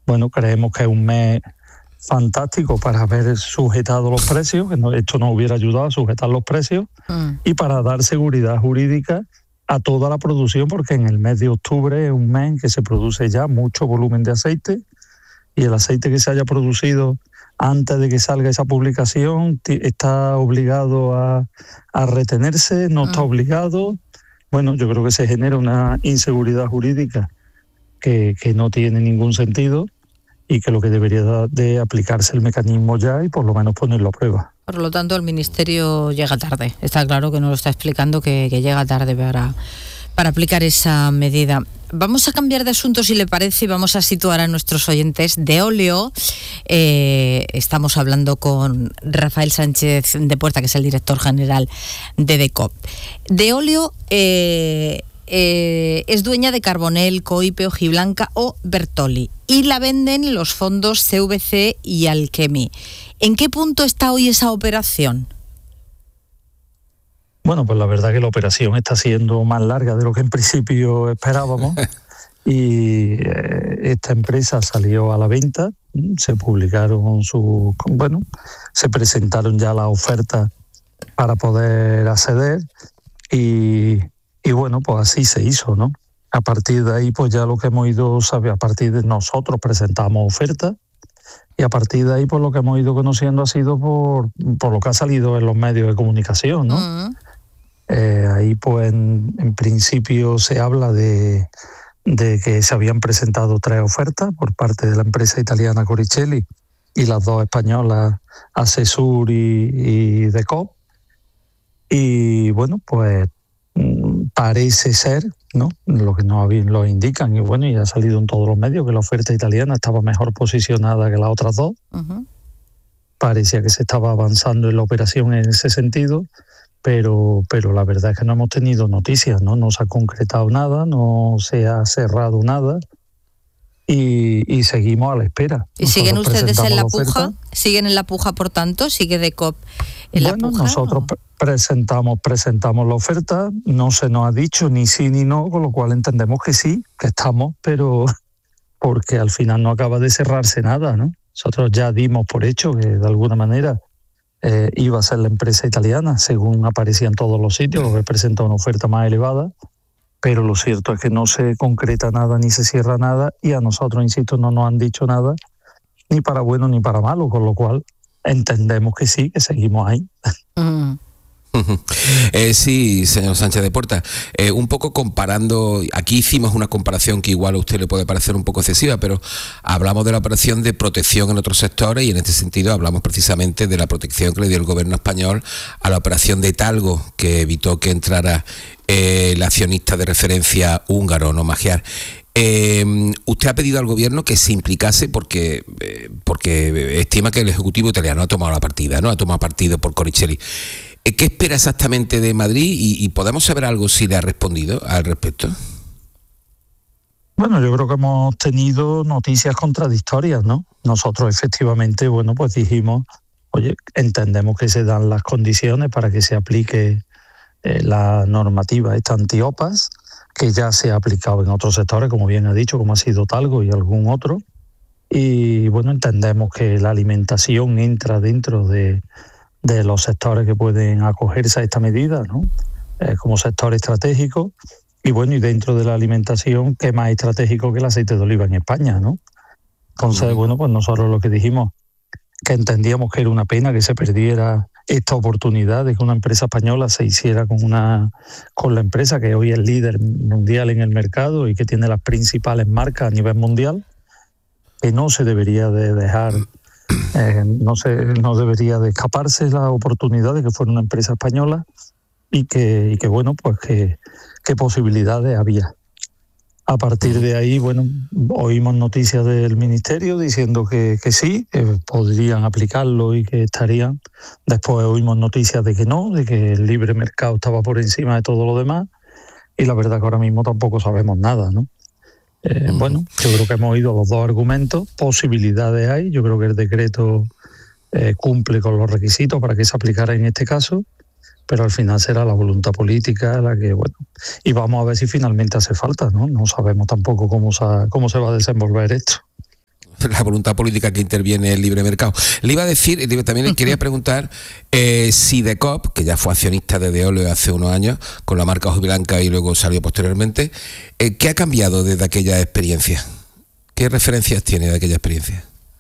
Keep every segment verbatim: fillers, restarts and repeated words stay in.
bueno, creemos que es un mes fantástico para haber sujetado los precios, que no, esto nos hubiera ayudado a sujetar los precios mm. y para dar seguridad jurídica a toda la producción, porque en el mes de octubre es un mes en que se produce ya mucho volumen de aceite, y el aceite que se haya producido antes de que salga esa publicación t- está obligado a, a retenerse, no mm. está obligado. Bueno, yo creo que se genera una inseguridad jurídica que, que no tiene ningún sentido, y que lo que debería de aplicarse el mecanismo ya y por lo menos ponerlo a prueba. Por lo tanto, el Ministerio llega tarde. Está claro que nos lo está explicando, que, que llega tarde para, para aplicar esa medida. Vamos a cambiar de asunto, si le parece, y vamos a situar a nuestros oyentes. Deolio, eh, estamos hablando con Rafael Sánchez de Puerta, que es el director general de DECOP. Deolio eh, eh, es dueña de Carbonell, Coipe, Hojiblanca o Bertoli, y la venden los fondos C V C y Alchemy. ¿En qué punto está hoy esa operación? Bueno, pues la verdad que la operación está siendo más larga de lo que en principio esperábamos y eh, esta empresa salió a la venta, se publicaron sus, bueno, se presentaron ya las ofertas para poder acceder y, y bueno, pues así se hizo, ¿no? A partir de ahí, pues ya lo que hemos ido, sabe, a partir de nosotros presentamos ofertas y a partir de ahí, pues lo que hemos ido conociendo ha sido por, por lo que ha salido en los medios de comunicación, ¿no? Uh-huh. Eh, ahí, pues en, en principio se habla de, de que se habían presentado tres ofertas por parte de la empresa italiana Coricelli y las dos españolas, Acesur y, y DECOP. Y bueno, pues parece ser, ¿no?, lo que nos lo indican, y bueno, y ha salido en todos los medios, que la oferta italiana estaba mejor posicionada que las otras dos. Uh-huh. Parecía que se estaba avanzando en la operación en ese sentido, pero, pero la verdad es que no hemos tenido noticias, ¿no? No se ha concretado nada, no se ha cerrado nada, y, y seguimos a la espera. ¿Y siguen ustedes en la puja? ¿Siguen en la puja, por tanto? ¿Sigue DECOP en la bueno, puja? Nosotros pre- presentamos, presentamos la oferta, no se nos ha dicho ni sí ni no, con lo cual entendemos que sí, que estamos, pero porque al final no acaba de cerrarse nada, ¿no? Nosotros ya dimos por hecho que de alguna manera eh, iba a ser la empresa italiana, según aparecía en todos los sitios, que presenta una oferta más elevada, pero lo cierto es que no se concreta nada ni se cierra nada, y a nosotros, insisto, no nos han dicho nada, ni para bueno ni para malo, con lo cual entendemos que sí, que seguimos ahí. Mm. Eh, sí, señor Sánchez de Puerta, eh, un poco comparando, aquí hicimos una comparación que igual a usted le puede parecer un poco excesiva, pero hablamos de la operación de protección en otros sectores, y en este sentido hablamos precisamente de la protección que le dio el gobierno español a la operación de Talgo, que evitó que entrara eh, el accionista de referencia húngaro, no Magyar. Eh, usted ha pedido al gobierno que se implicase porque eh, porque estima que el Ejecutivo italiano ha tomado la partida, ¿no? Ha tomado partido por Coricelli. ¿Qué espera exactamente de Madrid y, y podemos saber algo si le ha respondido al respecto? Bueno, yo creo que hemos tenido noticias contradictorias, ¿no? Nosotros efectivamente, bueno, pues dijimos, oye, entendemos que se dan las condiciones para que se aplique eh, la normativa esta anti-OPAs, que ya se ha aplicado en otros sectores, como bien ha dicho, como ha sido Talgo y algún otro. Y bueno, entendemos que la alimentación entra dentro de de los sectores que pueden acogerse a esta medida, ¿no? Eh, como sector estratégico, y bueno, y dentro de la alimentación, ¿qué más estratégico que el aceite de oliva en España, ¿no? Entonces, uh-huh. bueno, pues nosotros lo que dijimos, que entendíamos que era una pena que se perdiera esta oportunidad de que una empresa española se hiciera con una con la empresa que hoy es líder mundial en el mercado y que tiene las principales marcas a nivel mundial, que no se debería de dejar... Eh, no se, no debería de escaparse la oportunidad de que fuera una empresa española, y que, y que bueno, pues que, que posibilidades había. A partir de ahí, bueno, oímos noticias del Ministerio diciendo que, que sí, que podrían aplicarlo y que estarían. Después oímos noticias de que no, de que el libre mercado estaba por encima de todo lo demás, y la verdad que ahora mismo tampoco sabemos nada, ¿no? Eh, uh-huh. Bueno, yo creo que hemos oído los dos argumentos, posibilidades hay, yo creo que el decreto eh, cumple con los requisitos para que se aplicara en este caso, pero al final será la voluntad política la que, bueno, y vamos a ver si finalmente hace falta, ¿no? No sabemos tampoco cómo se, cómo se va a desenvolver esto. la voluntad política que interviene el libre mercado. Le iba a decir, también le quería preguntar eh, si Decop, que ya fue accionista de Deoleo hace unos años, con la marca Ojiblanca y luego salió posteriormente, eh, ¿qué ha cambiado desde aquella experiencia? ¿Qué referencias tiene de aquella experiencia?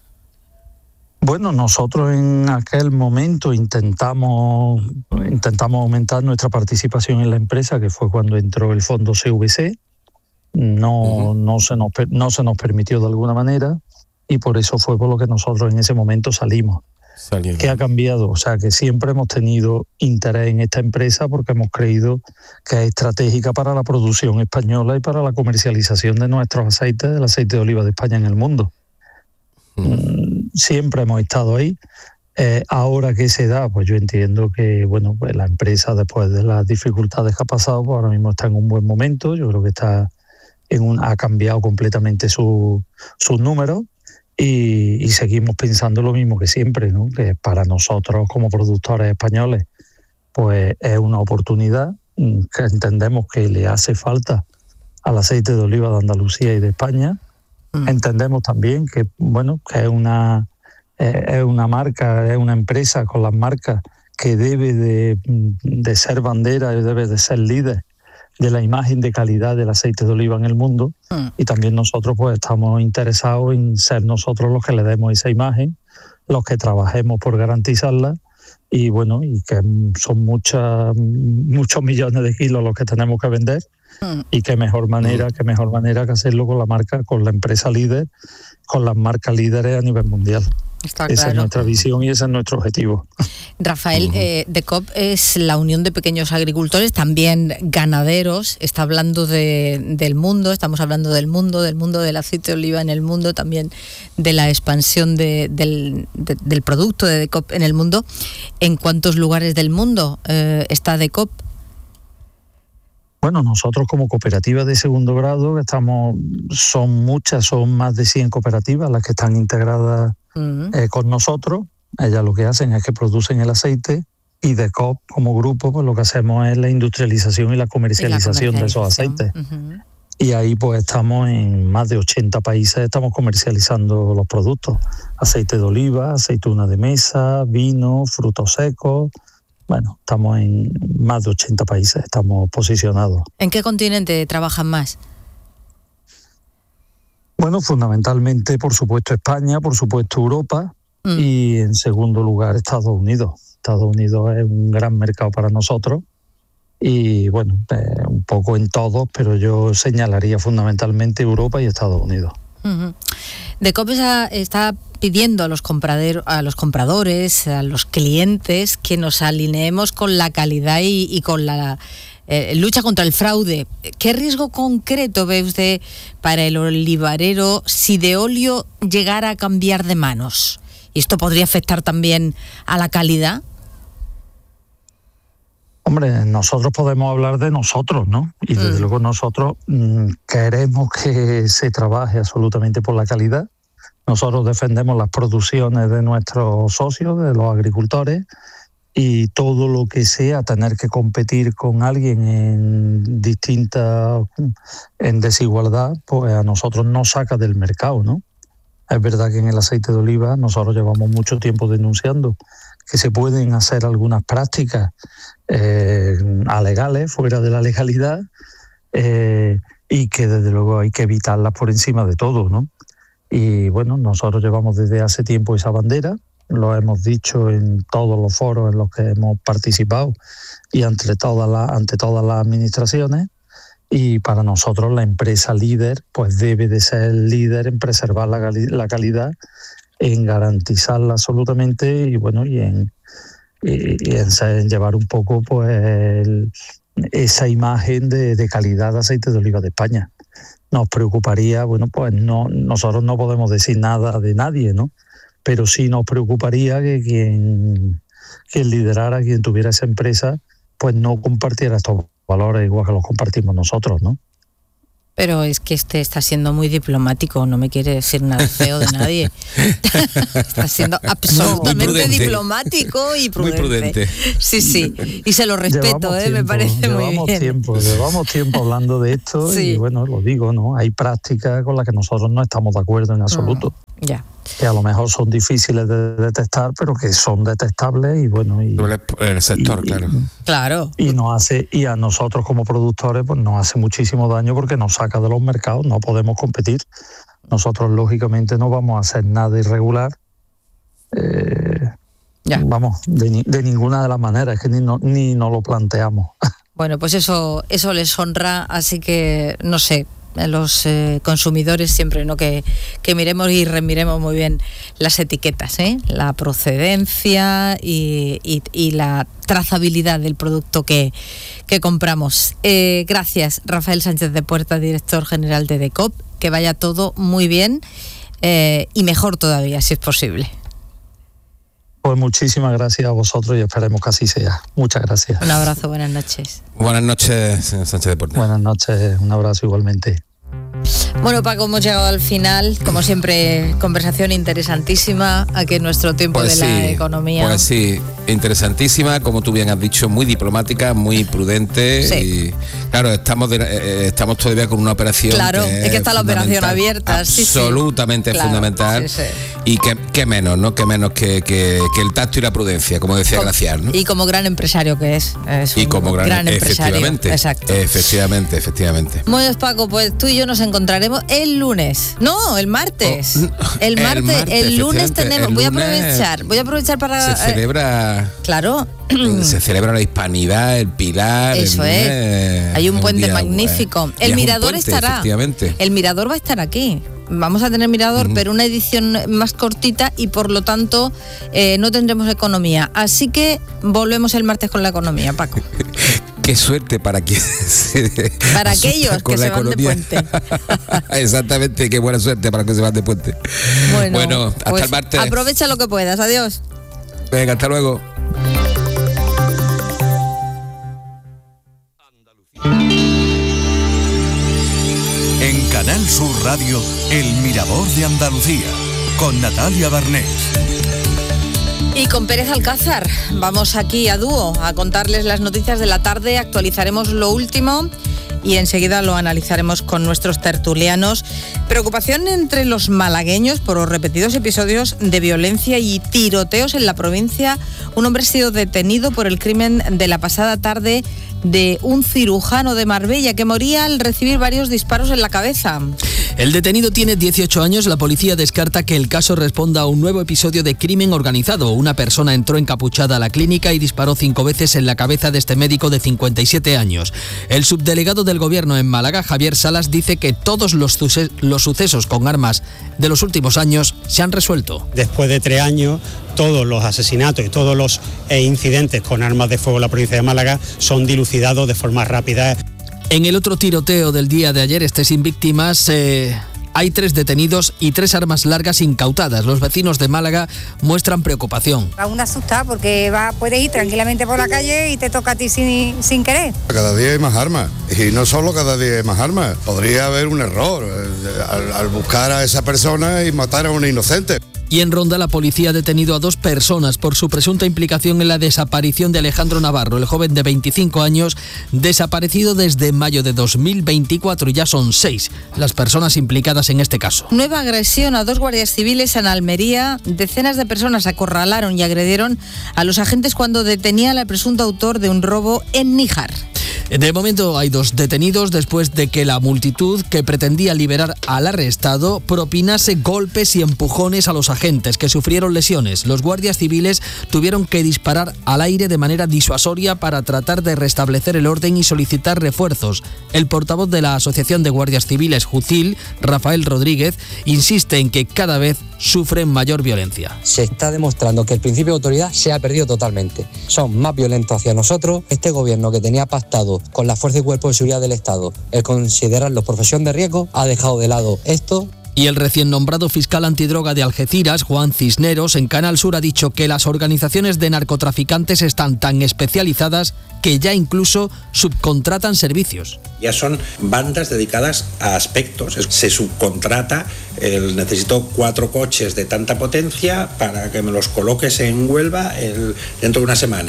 Bueno, nosotros en aquel momento intentamos, intentamos aumentar nuestra participación en la empresa, que fue cuando entró el fondo C V C. No, uh-huh. no, se nos, no se nos permitió de alguna manera y por eso fue por lo que nosotros en ese momento salimos. Saliendo. ¿Qué ha cambiado? O sea, que siempre hemos tenido interés en esta empresa porque hemos creído que es estratégica para la producción española y para la comercialización de nuestros aceites, del aceite de oliva de España en el mundo. Uh-huh. Siempre hemos estado ahí. Eh, ahora que se da, pues yo entiendo que bueno, pues la empresa, después de las dificultades que ha pasado, pues ahora mismo está en un buen momento. Yo creo que está en un, ha cambiado completamente su, sus números y, y seguimos pensando lo mismo que siempre, ¿no? Que para nosotros como productores españoles pues es una oportunidad que entendemos que le hace falta al aceite de oliva de Andalucía y de España. Mm. Entendemos también que bueno, que es una eh, es una marca, es una empresa con las marcas que debe de, de ser bandera y debe de ser líder de la imagen de calidad del aceite de oliva en el mundo, mm. y también nosotros pues estamos interesados en ser nosotros los que le demos esa imagen, los que trabajemos por garantizarla y bueno, y que son muchas, muchos millones de kilos los que tenemos que vender mm. y qué mejor manera, mm. qué mejor manera que hacerlo con la marca, con la empresa líder, con las marcas líderes a nivel mundial. Está Esa claro. es nuestra visión y ese es nuestro objetivo. Rafael, eh, Decop es la unión de pequeños agricultores, también ganaderos. Está hablando de, del mundo, estamos hablando del mundo, del mundo del aceite de oliva en el mundo, también de la expansión de, del, de, del producto de Decop en el mundo. ¿En cuántos lugares del mundo eh, está Decop? Bueno, nosotros como cooperativa de segundo grado, estamos, son muchas, son más de cien cooperativas las que están integradas uh-huh. eh, con nosotros. Ellas lo que hacen es que producen el aceite y Decop como grupo pues lo que hacemos es la industrialización y la comercialización, y la comercialización. de esos aceites. Uh-huh. Y ahí pues estamos en más de ochenta países, estamos comercializando los productos. Aceite de oliva, aceituna de mesa, vino, frutos secos. Bueno, estamos en más de ochenta países, estamos posicionados. ¿En qué continente trabajan más? Bueno, fundamentalmente, por supuesto, España, por supuesto, Europa mm. y, en segundo lugar, Estados Unidos. Estados Unidos es un gran mercado para nosotros y, bueno, eh, un poco en todos, pero yo señalaría fundamentalmente Europa y Estados Unidos. Uh-huh. Decop está pidiendo a los, comprader, a los compradores, a los clientes, que nos alineemos con la calidad y, y con la eh, lucha contra el fraude. ¿Qué riesgo concreto ve usted para el olivarero si Deoleo llegara a cambiar de manos? ¿Y esto podría afectar también a la calidad? Hombre, nosotros podemos hablar de nosotros, ¿no? Y desde mm. luego nosotros mmm, queremos que se trabaje absolutamente por la calidad. Nosotros defendemos las producciones de nuestros socios, de los agricultores, y todo lo que sea tener que competir con alguien en distintas, en desigualdad, pues a nosotros nos saca del mercado, ¿no? Es verdad que en el aceite de oliva nosotros llevamos mucho tiempo denunciando que se pueden hacer algunas prácticas eh, alegales, fuera de la legalidad, eh, y que desde luego hay que evitarlas por encima de todo, ¿no? Y bueno, nosotros llevamos desde hace tiempo esa bandera, lo hemos dicho en todos los foros en los que hemos participado y ante todas las, ante todas las administraciones, y para nosotros la empresa líder pues debe de ser líder en preservar la, la calidad, en garantizarla absolutamente y bueno y en, y, y en, en llevar un poco pues el, esa imagen de, de calidad de aceite de oliva de España. Nos preocuparía, bueno, pues no, nosotros no podemos decir nada de nadie, ¿no? Pero sí nos preocuparía que quien, quien liderara, quien tuviera esa empresa, pues no compartiera estos valores igual que los compartimos nosotros, ¿no? Pero es que este está siendo muy diplomático, no me quiere decir nada feo de nadie. Está siendo absolutamente diplomático y prudente. Muy prudente. Sí, sí, y se lo respeto, eh, me parece muy bien. Tiempo, llevamos tiempo hablando de esto sí. Y bueno, lo digo, ¿no? Hay prácticas con las que nosotros no estamos de acuerdo en absoluto. No. Ya. Que a lo mejor son difíciles de detectar, pero que son detectables y bueno, y el sector, y, claro. Claro. Y nos hace, y a nosotros como productores, pues nos hace muchísimo daño porque nos saca de los mercados, no podemos competir. Nosotros lógicamente no vamos a hacer nada irregular. Eh, ya. Vamos, de, de ninguna de las maneras, es que ni no, ni nos lo planteamos. Bueno, pues eso, eso les honra, así que no sé. Los eh, consumidores siempre, ¿no? Que, que miremos y remiremos muy bien las etiquetas, ¿eh? La procedencia y, y, y la trazabilidad del producto que, que compramos. Eh, gracias, Rafael Sánchez de Puerta, director general de DECOP. Que vaya todo muy bien eh, y mejor todavía, si es posible. Pues muchísimas gracias a vosotros y esperemos que así sea. Muchas gracias. Un abrazo, buenas noches. Buenas noches, señor Sánchez de Puerta. Buenas noches, un abrazo igualmente. Bueno, Paco, hemos llegado al final. Como siempre, conversación interesantísima aquí en nuestro tiempo pues de sí, la economía. Pues sí, interesantísima, como tú bien has dicho, muy diplomática, muy prudente. Sí. Y claro, estamos de, eh, estamos todavía con una operación. Claro, que es que está la operación abierta. Absolutamente sí, sí. fundamental. Claro, sí, sí. Y que, que menos, ¿no? Que menos que, que, que el tacto y la prudencia, como decía como, Gracián, ¿no? Y como gran empresario que es. es y como gran, gran empresario. Efectivamente. Exacto. Efectivamente, efectivamente. Bueno, Paco, pues tú y yo nos encontraremos el lunes. No, el martes. Oh, el, martes el martes, el lunes tenemos. el voy a lunes aprovechar, voy a aprovechar para. Se celebra. Eh, claro. Se celebra la Hispanidad, el Pilar. Eso el es. lunes, Hay un puente día, magnífico. Eh, el mirador puente, estará. El mirador va a estar aquí. Vamos a tener mirador, uh-huh. pero una edición más cortita y por lo tanto eh, no tendremos economía. Así que volvemos el martes con la economía, Paco. Qué suerte para quien se para aquellos que se van de puente. Exactamente, qué buena suerte para que se van de puente. Bueno, bueno hasta pues el martes. Aprovecha lo que puedas. Adiós. Venga, hasta luego. En Canal Sur Radio, El Mirador de Andalucía, con Natalia Barnés. Y con Pérez Alcázar, vamos aquí a dúo a contarles las noticias de la tarde, actualizaremos lo último y enseguida lo analizaremos con nuestros tertulianos. Preocupación entre los malagueños por los repetidos episodios de violencia y tiroteos en la provincia. Un hombre ha sido detenido por el crimen de la pasada tarde de un cirujano de Marbella que moría al recibir varios disparos en la cabeza. El detenido tiene dieciocho años. La policía descarta que el caso responda a un nuevo episodio de crimen organizado. Una persona entró encapuchada a la clínica y disparó cinco veces en la cabeza de este médico de cincuenta y siete años. El subdelegado del gobierno en Málaga, Javier Salas, dice que todos los, suce- los sucesos con armas de los últimos años se han resuelto. Después de tres años, todos los asesinatos y todos los eh, incidentes con armas de fuego en la provincia de Málaga son dilucidados de forma rápida. En el otro tiroteo del día de ayer, este sin víctimas, eh, hay tres detenidos y tres armas largas incautadas. Los vecinos de Málaga muestran preocupación. Aún asustado porque va, puedes ir tranquilamente por la calle y te toca a ti sin, sin querer. Cada día hay más armas y no solo cada día hay más armas. Podría haber un error eh, al, al buscar a esa persona y matar a un inocente. Y en Ronda la policía ha detenido a dos personas por su presunta implicación en la desaparición de Alejandro Navarro, el joven de veinticinco años, desaparecido desde mayo de dos mil veinticuatro, y ya son seis las personas implicadas en este caso. Nueva agresión a dos guardias civiles en Almería. Decenas de personas acorralaron y agredieron a los agentes cuando detenían al presunto autor de un robo en Níjar. De momento hay dos detenidos después de que la multitud que pretendía liberar al arrestado propinase golpes y empujones a los agentes que sufrieron lesiones. Los guardias civiles tuvieron que disparar al aire de manera disuasoria para tratar de restablecer el orden y solicitar refuerzos. El portavoz de la Asociación de Guardias Civiles Jucil, Rafael Rodríguez, insiste en que cada vez sufren mayor violencia. Se está demostrando que el principio de autoridad se ha perdido totalmente. Son más violentos hacia nosotros. Este gobierno que tenía pactado con la Fuerza y Cuerpo de Seguridad del Estado el considerarlos profesión de riesgo ha dejado de lado esto. Y el recién nombrado fiscal antidroga de Algeciras, Juan Cisneros, en Canal Sur ha dicho que las organizaciones de narcotraficantes están tan especializadas que ya incluso subcontratan servicios. Ya son bandas dedicadas a aspectos. Se subcontrata el necesito cuatro coches de tanta potencia para que me los coloques en Huelva el, dentro de una semana.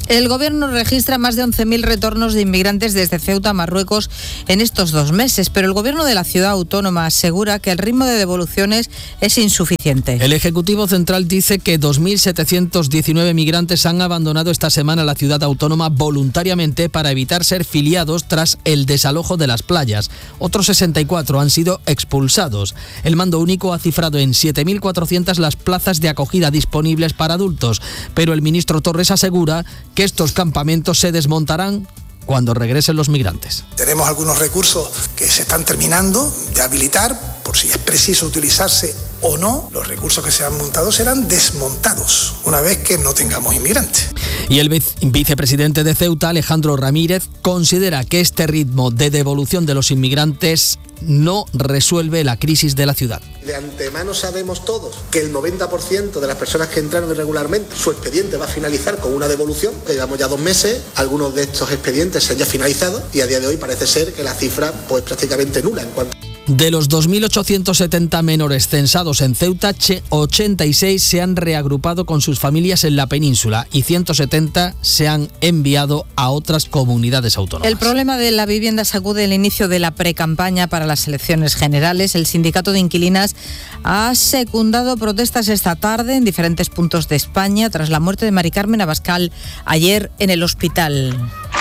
El Gobierno registra más de once mil retornos de inmigrantes desde Ceuta a Marruecos en estos dos meses, pero el Gobierno de la ciudad autónoma asegura que el ritmo de devoluciones es insuficiente. El Ejecutivo Central dice que dos mil setecientos diecinueve migrantes han abandonado esta semana la ciudad autónoma voluntariamente para evitar ser filiados tras el desalojo de las playas. Otros sesenta y cuatro han sido expulsados. El mando único ha cifrado en siete mil cuatrocientas las plazas de acogida disponibles para adultos, pero el ministro Torres asegura que estos campamentos se desmontarán cuando regresen los migrantes. Tenemos algunos recursos que se están terminando de habilitar, por si es preciso utilizarse o no. Los recursos que se han montado serán desmontados una vez que no tengamos inmigrantes. Y el vicepresidente de Ceuta, Alejandro Ramírez, considera que este ritmo de devolución de los inmigrantes no resuelve la crisis de la ciudad. De antemano sabemos todos que el noventa por ciento de las personas que entraron irregularmente, su expediente va a finalizar con una devolución, que llevamos ya dos meses, algunos de estos expedientes se han ya finalizado y a día de hoy parece ser que la cifra pues prácticamente nula en cuanto... De los dos mil ochocientos setenta menores censados en Ceuta, ochenta y seis se han reagrupado con sus familias en la península y ciento setenta se han enviado a otras comunidades autónomas. El problema de la vivienda sacude el inicio de la precampaña para las elecciones generales. El sindicato de inquilinas ha secundado protestas esta tarde en diferentes puntos de España tras la muerte de Mari Carmen Abascal ayer en el hospital.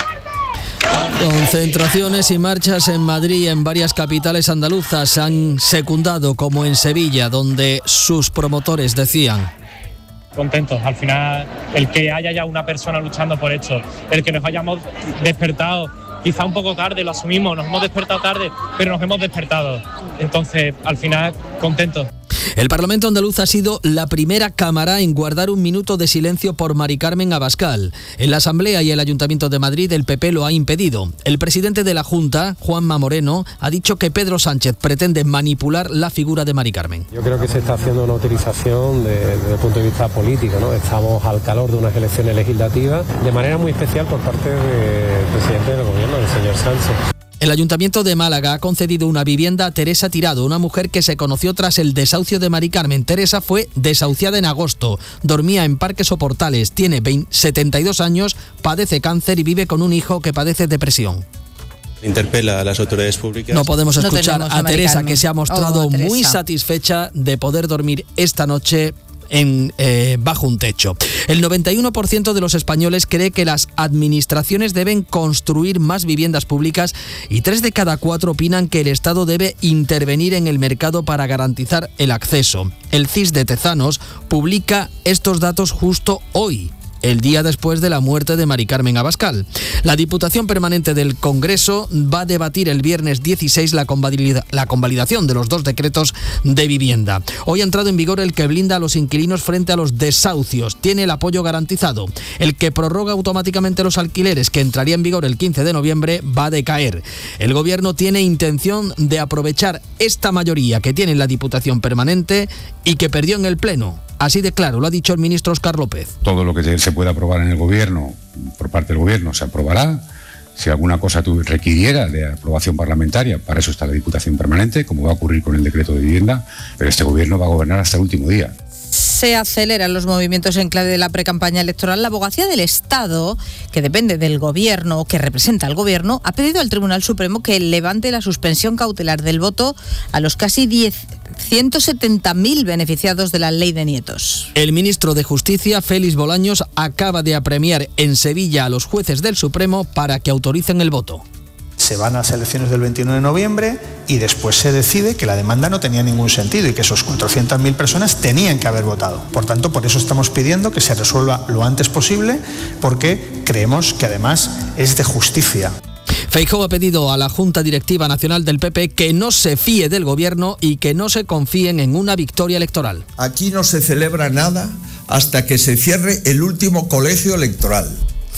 Concentraciones y marchas en Madrid y en varias capitales andaluzas han secundado, como en Sevilla, donde sus promotores decían: contentos, al final el que haya ya una persona luchando por esto, el que nos hayamos despertado quizá un poco tarde, lo asumimos, nos hemos despertado tarde, pero nos hemos despertado, entonces al final contentos. El Parlamento andaluz ha sido la primera cámara en guardar un minuto de silencio por Mari Carmen Abascal. En la Asamblea y el Ayuntamiento de Madrid el P P lo ha impedido. El presidente de la Junta, Juanma Moreno, ha dicho que Pedro Sánchez pretende manipular la figura de Mari Carmen. Yo creo que se está haciendo una utilización de, desde el punto de vista político, ¿no? Estamos al calor de unas elecciones legislativas, de manera muy especial por parte del presidente del gobierno, el señor Sánchez. El Ayuntamiento de Málaga ha concedido una vivienda a Teresa Tirado, una mujer que se conoció tras el desahucio de Mari Carmen. Teresa fue desahuciada en agosto, dormía en Parques o Portales, tiene setenta y dos años, padece cáncer y vive con un hijo que padece depresión. Interpela a las autoridades públicas. No podemos escuchar no a, a Teresa, que se ha mostrado oh, muy satisfecha de poder dormir esta noche En, eh, bajo un techo. El noventa y uno por ciento de los españoles cree que las administraciones deben construir más viviendas públicas y tres de cada cuatro opinan que el Estado debe intervenir en el mercado para garantizar el acceso. El C I S de Tezanos publica estos datos justo hoy, el día después de la muerte de Mari Carmen Abascal. La Diputación Permanente del Congreso va a debatir el viernes dieciséis la, convalida, la convalidación de los dos decretos de vivienda. Hoy ha entrado en vigor el que blinda a los inquilinos frente a los desahucios. Tiene el apoyo garantizado. El que prorroga automáticamente los alquileres, que entraría en vigor el quince de noviembre, va a decaer. El Gobierno tiene intención de aprovechar esta mayoría que tiene la Diputación Permanente y que perdió en el Pleno. Así de claro, lo ha dicho el ministro Óscar López. Todo lo que se pueda aprobar en el Gobierno, por parte del Gobierno, se aprobará. Si alguna cosa requiriera de aprobación parlamentaria, para eso está la Diputación Permanente, como va a ocurrir con el decreto de vivienda, pero este Gobierno va a gobernar hasta el último día. Se aceleran los movimientos en clave de la precampaña electoral. La Abogacía del Estado, que depende del Gobierno, que representa al Gobierno, ha pedido al Tribunal Supremo que levante la suspensión cautelar del voto a los casi ciento setenta mil beneficiados de la ley de nietos. El ministro de Justicia, Félix Bolaños, acaba de apremiar en Sevilla a los jueces del Supremo para que autoricen el voto. Se van a las elecciones del veintiuno de noviembre y después se decide que la demanda no tenía ningún sentido y que esos cuatrocientas mil personas tenían que haber votado. Por tanto, por eso estamos pidiendo que se resuelva lo antes posible, porque creemos que además es de justicia. Feijóo ha pedido a la Junta Directiva Nacional del P P que no se fíe del Gobierno y que no se confíen en una victoria electoral. Aquí no se celebra nada hasta que se cierre el último colegio electoral.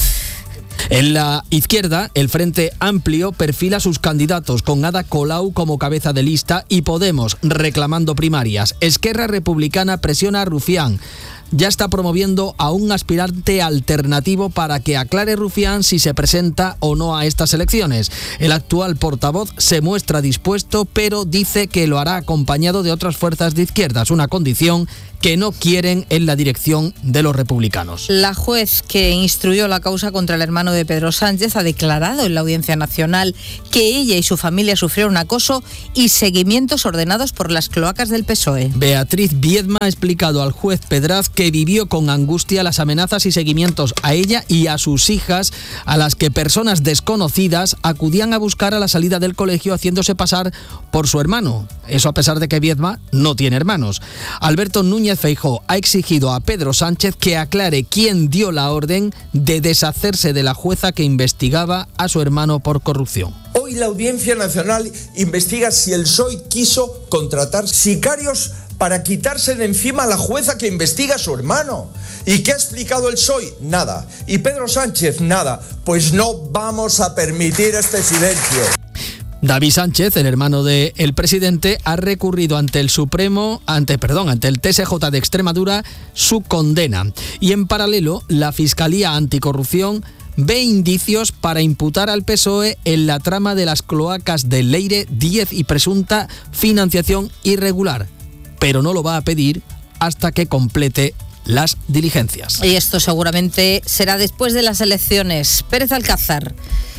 En la izquierda, el Frente Amplio perfila sus candidatos con Ada Colau como cabeza de lista y Podemos reclamando primarias. Esquerra Republicana presiona a Rufián. ya está promoviendo a un aspirante alternativo para que aclare Rufián si se presenta o no a estas elecciones. El actual portavoz se muestra dispuesto, pero dice que lo hará acompañado de otras fuerzas de izquierdas, una condición que no quieren en la dirección de los republicanos. La juez que instruyó la causa contra el hermano de Pedro Sánchez ha declarado en la Audiencia Nacional que ella y su familia sufrieron acoso y seguimientos ordenados por las cloacas del P S O E. Beatriz Viedma ha explicado al juez Pedraz que vivió con angustia las amenazas y seguimientos a ella y a sus hijas, a las que personas desconocidas acudían a buscar a la salida del colegio haciéndose pasar por su hermano. Eso a pesar de que Viedma no tiene hermanos. Alberto Núñez Feijóo ha exigido a Pedro Sánchez que aclare quién dio la orden de deshacerse de la jueza que investigaba a su hermano por corrupción. Hoy la Audiencia Nacional investiga si el P S O E quiso contratar sicarios para quitarse de encima a la jueza que investiga a su hermano. ¿Y qué ha explicado el P S O E? Nada. ¿Y Pedro Sánchez? Nada. Pues no vamos a permitir este silencio. David Sánchez, el hermano del presidente, ha recurrido ante el Supremo, ante, perdón, ante el T S J de Extremadura su condena. Y en paralelo, la Fiscalía Anticorrupción ve indicios para imputar al P S O E en la trama de las cloacas de Leire diez y presunta financiación irregular, pero no lo va a pedir hasta que complete las diligencias. Y esto seguramente será después de las elecciones. Pérez Alcázar,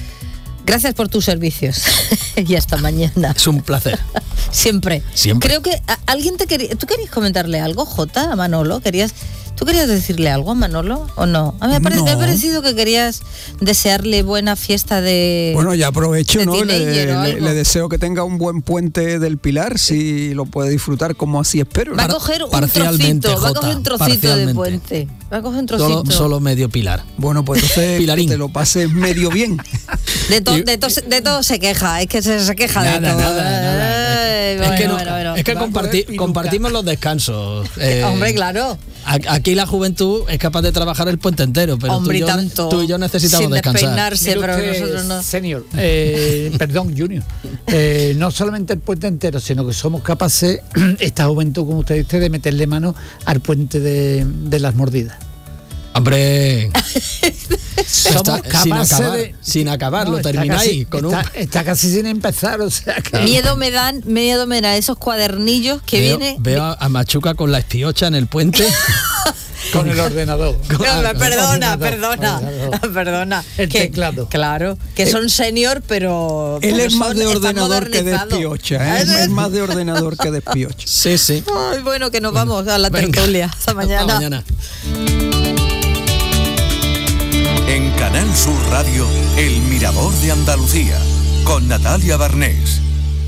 gracias por tus servicios y hasta mañana. Es un placer. Siempre. Siempre. Creo que a, alguien te quería... ¿Tú querías comentarle algo, Jota, a Manolo? ¿Querías... ¿Tú querías decirle algo a Manolo o no? A mí me ha, pare- no. me ha parecido que querías desearle buena fiesta de... Bueno, ya aprovecho, ¿no? Le, le, le deseo que tenga un buen puente del Pilar, si lo puede disfrutar como así espero. Va a coger un trocito, va a coger un trocito de puente. Va a coger un trocito. Solo, solo medio Pilar. Bueno, pues entonces que te lo pases medio bien. De, to, de, to, de todo se queja, es que se, se queja nada, de todo. Nada, nada. Ay, es bueno, que, no, bueno, bueno. Es que comparti- compartimos los descansos. Eh, Hombre, claro. Aquí la juventud es capaz de trabajar el puente entero, pero Hombre, tú, y yo, tanto, tú y yo necesitamos sin descansar. Despeinarse, pero nosotros no. Senior, eh, perdón, Junior, eh, no solamente el puente entero, sino que somos capaces, esta juventud, como usted dice, de meterle mano al puente de, de las mordidas. Hombre, somos está, sin acabar, de, sin acabar no, lo termináis con está, un... está casi sin empezar, o sea que... miedo me dan miedo me dan esos cuadernillos que veo, viene veo a Machuca con la espiocha en el puente. Con el ordenador. Con, no, perdona, perdona, perdona. El que, teclado. Claro, que son senior, pero... Él pero es más son, de ordenador que de espiocha, ¿eh? Es más de ordenador que de espiocha. Sí, sí. Ay, bueno, que nos vamos a la tertulia. Hasta mañana. Hasta mañana. En Canal Sur Radio, El Mirador de Andalucía, con Natalia Barnés.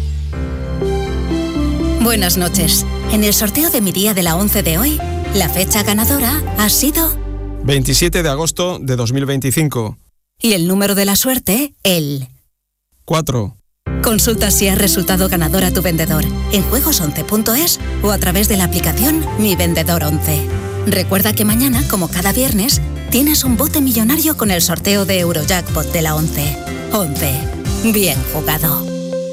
Buenas noches. En el sorteo de mi día de la once de hoy, la fecha ganadora ha sido... veintisiete de agosto de dos mil veinticinco. Y el número de la suerte, el... cuatro. Consulta si has resultado ganador a tu vendedor en juegos once punto es o a través de la aplicación Mi Vendedor once. Recuerda que mañana, como cada viernes, tienes un bote millonario con el sorteo de Eurojackpot de la once. once. Bien jugado.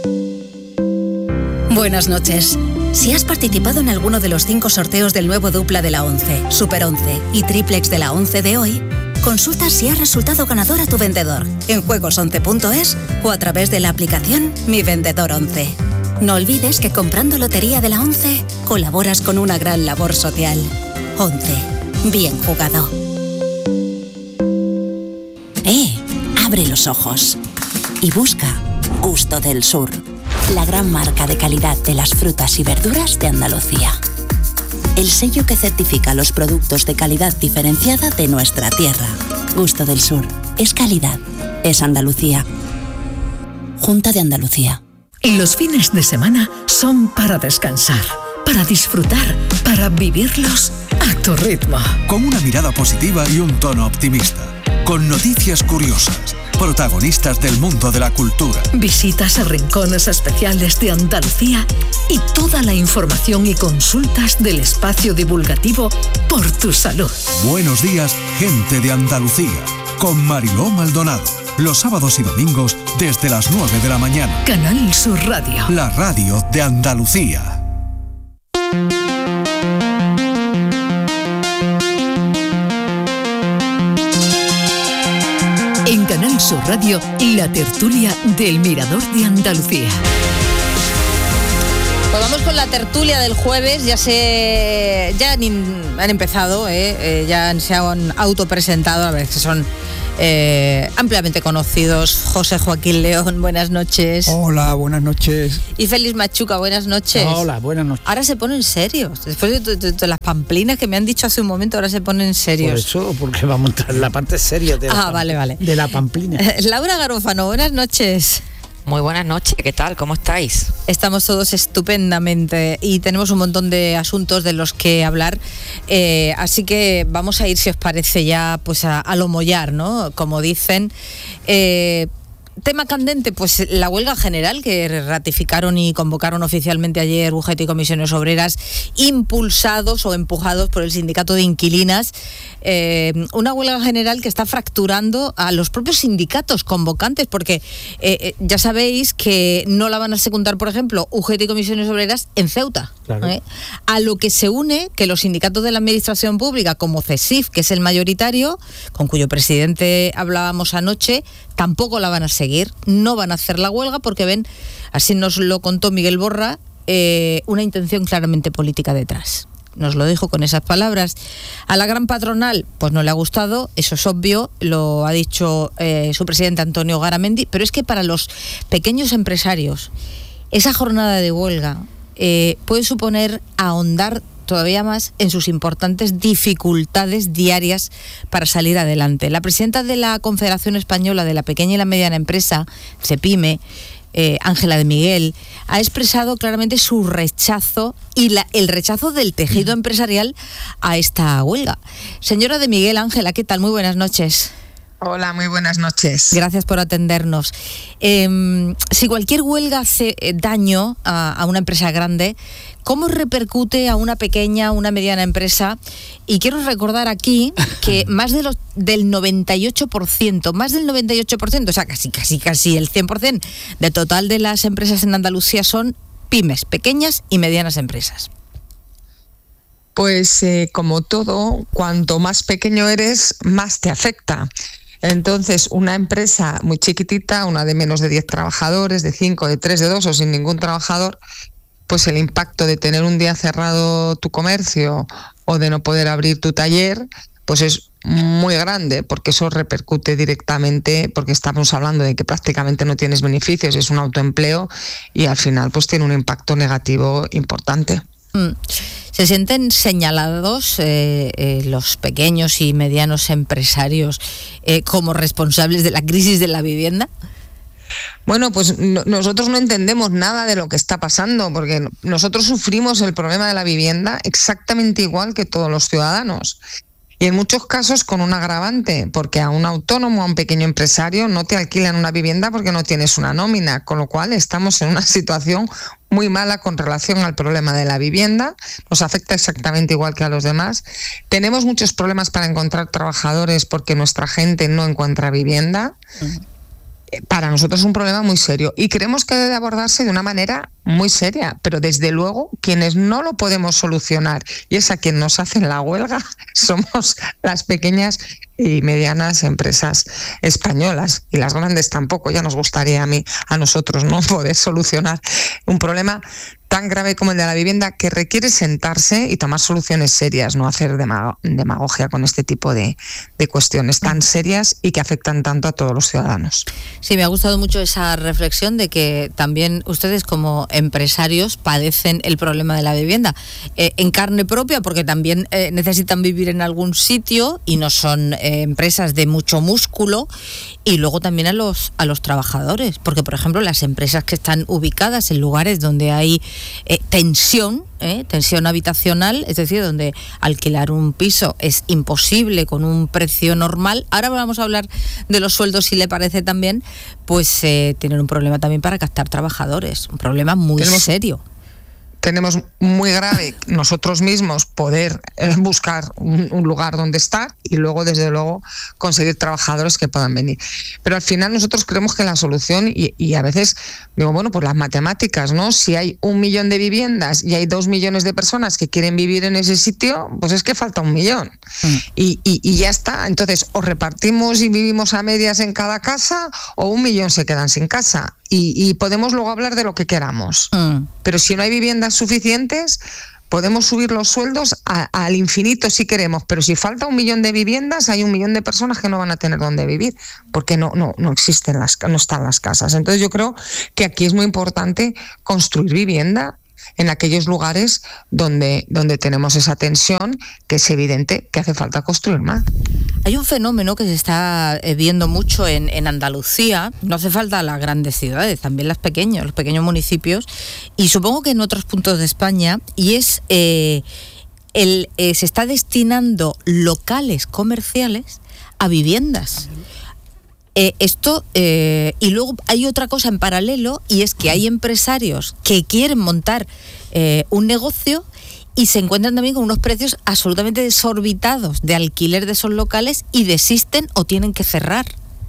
Buenas noches. Si has participado en alguno de los cinco sorteos del nuevo dupla de la once, Super once y Triplex de la once de hoy, consulta si has resultado ganador a tu vendedor en juegos once punto es o a través de la aplicación Mi Vendedor once. No olvides que comprando Lotería de la once colaboras con una gran labor social. once. Bien jugado. ¡Eh! Abre los ojos y busca Gusto del Sur, la gran marca de calidad de las frutas y verduras de Andalucía. El sello que certifica los productos de calidad diferenciada de nuestra tierra. Gusto del Sur. Es calidad. Es Andalucía. Junta de Andalucía. Los fines de semana son para descansar, para disfrutar, para vivirlos a tu ritmo. Con una mirada positiva y un tono optimista. Con noticias curiosas. Protagonistas del mundo de la cultura. Visitas a rincones especiales de Andalucía y toda la información y consultas del espacio divulgativo Por tu Salud. Buenos días, gente de Andalucía. Con Mariló Maldonado. Los sábados y domingos desde las nueve de la mañana. Canal Sur Radio. La radio de Andalucía. Sur Radio, la tertulia del Mirador de Andalucía. Pues vamos con la tertulia del jueves. Ya se ya han, han empezado, ¿eh? Eh, ya se han autopresentado, a ver, que son eh, ampliamente conocidos. José Joaquín León, buenas noches. Hola, buenas noches. Y Félix Machuca, buenas noches. Hola, buenas noches. Ahora se ponen serios. Después de, de, de, de las pamplinas que me han dicho hace un momento, ahora se ponen serios. Por eso, porque vamos a entrar en la parte seria de la, ah, vale, vale. de la pamplina. Laura Garófano, buenas noches. Muy buenas noches, ¿qué tal? ¿Cómo estáis? Estamos todos estupendamente y tenemos un montón de asuntos de los que hablar, eh, así que vamos a ir, si os parece, ya pues a, a lo mollar, ¿no? Como dicen. Eh, Tema candente, pues la huelga general que ratificaron y convocaron oficialmente ayer U G T y Comisiones Obreras, impulsados o empujados por el sindicato de inquilinas. Eh, una huelga general que está fracturando a los propios sindicatos convocantes, porque eh, ya sabéis que no la van a secundar, por ejemplo, U G T y Comisiones Obreras en Ceuta. Claro. ¿eh? A lo que se une que los sindicatos de la administración pública, como CESIF, que es el mayoritario, con cuyo presidente hablábamos anoche, tampoco la van a seguir, no van a hacer la huelga porque ven, así nos lo contó Miguel Borra, eh, una intención claramente política detrás. Nos lo dijo con esas palabras. A la gran patronal, pues no le ha gustado, eso es obvio, lo ha dicho eh, su presidente Antonio Garamendi, pero es que para los pequeños empresarios, esa jornada de huelga eh, puede suponer ahondar todavía más en sus importantes dificultades diarias para salir adelante. La presidenta de la Confederación Española de la Pequeña y la Mediana Empresa, CEPIME, eh, Ángela de Miguel, ha expresado claramente su rechazo y la, el rechazo del tejido empresarial a esta huelga. Señora de Miguel, Ángela, ¿qué tal? Muy buenas noches. Hola, muy buenas noches. Gracias por atendernos. Eh, si cualquier huelga hace daño a, a una empresa grande, ¿cómo repercute a una pequeña, a una mediana empresa? Y quiero recordar aquí que más de los, del noventa y ocho por ciento, más del noventa y ocho por ciento, o sea, casi, casi, casi el cien por ciento del total de las empresas en Andalucía son pymes, pequeñas y medianas empresas. Pues eh, como todo, cuanto más pequeño eres, más te afecta. Entonces, una empresa muy chiquitita, una de menos de diez trabajadores, de cinco, de tres, de dos o sin ningún trabajador, pues el impacto de tener un día cerrado tu comercio o de no poder abrir tu taller, pues es muy grande, porque eso repercute directamente, porque estamos hablando de que prácticamente no tienes beneficios, es un autoempleo y al final pues tiene un impacto negativo importante. Mm. ¿Se sienten señalados eh, eh, los pequeños y medianos empresarios eh, como responsables de la crisis de la vivienda? Bueno, pues no, nosotros no entendemos nada de lo que está pasando, porque nosotros sufrimos el problema de la vivienda exactamente igual que todos los ciudadanos. Y en muchos casos con un agravante, porque a un autónomo, a un pequeño empresario, no te alquilan una vivienda porque no tienes una nómina, con lo cual estamos en una situación muy mala con relación al problema de la vivienda. Nos afecta exactamente igual que a los demás. Tenemos muchos problemas para encontrar trabajadores porque nuestra gente no encuentra vivienda. Uh-huh. Para nosotros es un problema muy serio y creemos que debe abordarse de una manera muy seria, pero desde luego quienes no lo podemos solucionar, y es a quien nos hacen la huelga, somos las pequeñas y medianas empresas españolas, y las grandes tampoco. Ya nos gustaría a mí, a nosotros, no poder solucionar un problema tan grave como el de la vivienda, que requiere sentarse y tomar soluciones serias, no hacer demagogia con este tipo de, de cuestiones tan serias y que afectan tanto a todos los ciudadanos. Sí, me ha gustado mucho esa reflexión de que también ustedes como empresarios padecen el problema de la vivienda eh, en carne propia, porque también eh, necesitan vivir en algún sitio y no son eh, empresas de mucho músculo, y luego también a los, a los trabajadores, porque por ejemplo las empresas que están ubicadas en lugares donde hay Eh, tensión, eh, tensión habitacional, es decir, donde alquilar un piso es imposible con un precio normal. Ahora vamos a hablar de los sueldos, si le parece también, pues eh, tienen un problema también para captar trabajadores, un problema muy Tenemos... serio. tenemos muy grave nosotros mismos poder eh, buscar un, un lugar donde estar y luego, desde luego, conseguir trabajadores que puedan venir. Pero al final nosotros creemos que la solución, y, y a veces digo, bueno, pues las matemáticas, ¿no? Si hay un millón de viviendas y hay dos millones de personas que quieren vivir en ese sitio, pues es que falta un millón. Mm. Y, y, y ya está. Entonces, o repartimos y vivimos a medias en cada casa, o un millón se quedan sin casa. Y, y podemos luego hablar de lo que queramos. Mm. Pero si no hay viviendas suficientes, podemos subir los sueldos a, al infinito si queremos, pero si falta un millón de viviendas, hay un millón de personas que no van a tener dónde vivir, porque no, no, no existen las, no están las casas. Entonces yo creo que aquí es muy importante construir vivienda en aquellos lugares donde, donde tenemos esa tensión, que es evidente que hace falta construir más. Hay un fenómeno que se está viendo mucho en, en Andalucía, no hace falta las grandes ciudades, también las pequeñas, los pequeños municipios, y supongo que en otros puntos de España, y es eh, el eh, se está destinando locales comerciales a viviendas. Eh, esto eh, y luego hay otra cosa en paralelo, y es que hay empresarios que quieren montar eh, un negocio y se encuentran también con unos precios absolutamente desorbitados de alquiler de esos locales y desisten o tienen que cerrar.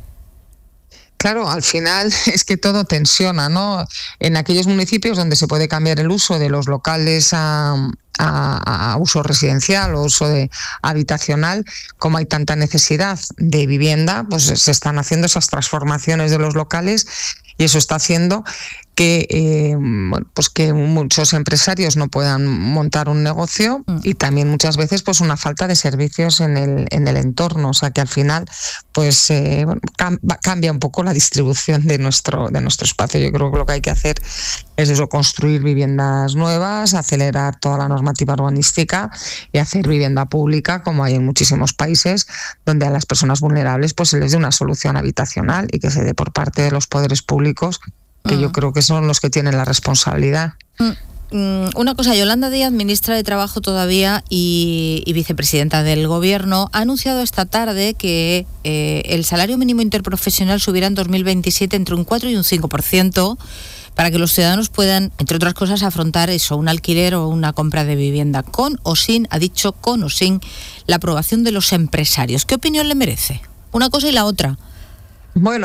Claro, al final es que todo tensiona, ¿no? En aquellos municipios donde se puede cambiar el uso de los locales a, a, a uso residencial o uso de habitacional, como hay tanta necesidad de vivienda, pues se están haciendo esas transformaciones de los locales, y eso está haciendo que, eh, bueno, pues que muchos empresarios no puedan montar un negocio, y también muchas veces pues una falta de servicios en el, en el entorno. O sea que al final pues eh, bueno, cam- cambia un poco la distribución de nuestro, de nuestro espacio. Yo creo que lo que hay que hacer es eso, construir viviendas nuevas, acelerar toda la normativa urbanística y hacer vivienda pública, como hay en muchísimos países, donde a las personas vulnerables pues se les dé una solución habitacional, y que se dé por parte de los poderes públicos, que uh-huh. yo creo que son los que tienen la responsabilidad. Uh, una cosa, Yolanda Díaz, ministra de Trabajo todavía y, y vicepresidenta del Gobierno, ha anunciado esta tarde que eh, el salario mínimo interprofesional subirá en dos mil veintisiete entre un cuatro y un cinco por ciento, para que los ciudadanos puedan, entre otras cosas, afrontar eso, un alquiler o una compra de vivienda, con o sin, ha dicho, con o sin la aprobación de los empresarios. ¿Qué opinión le merece? Una cosa y la otra. Bueno,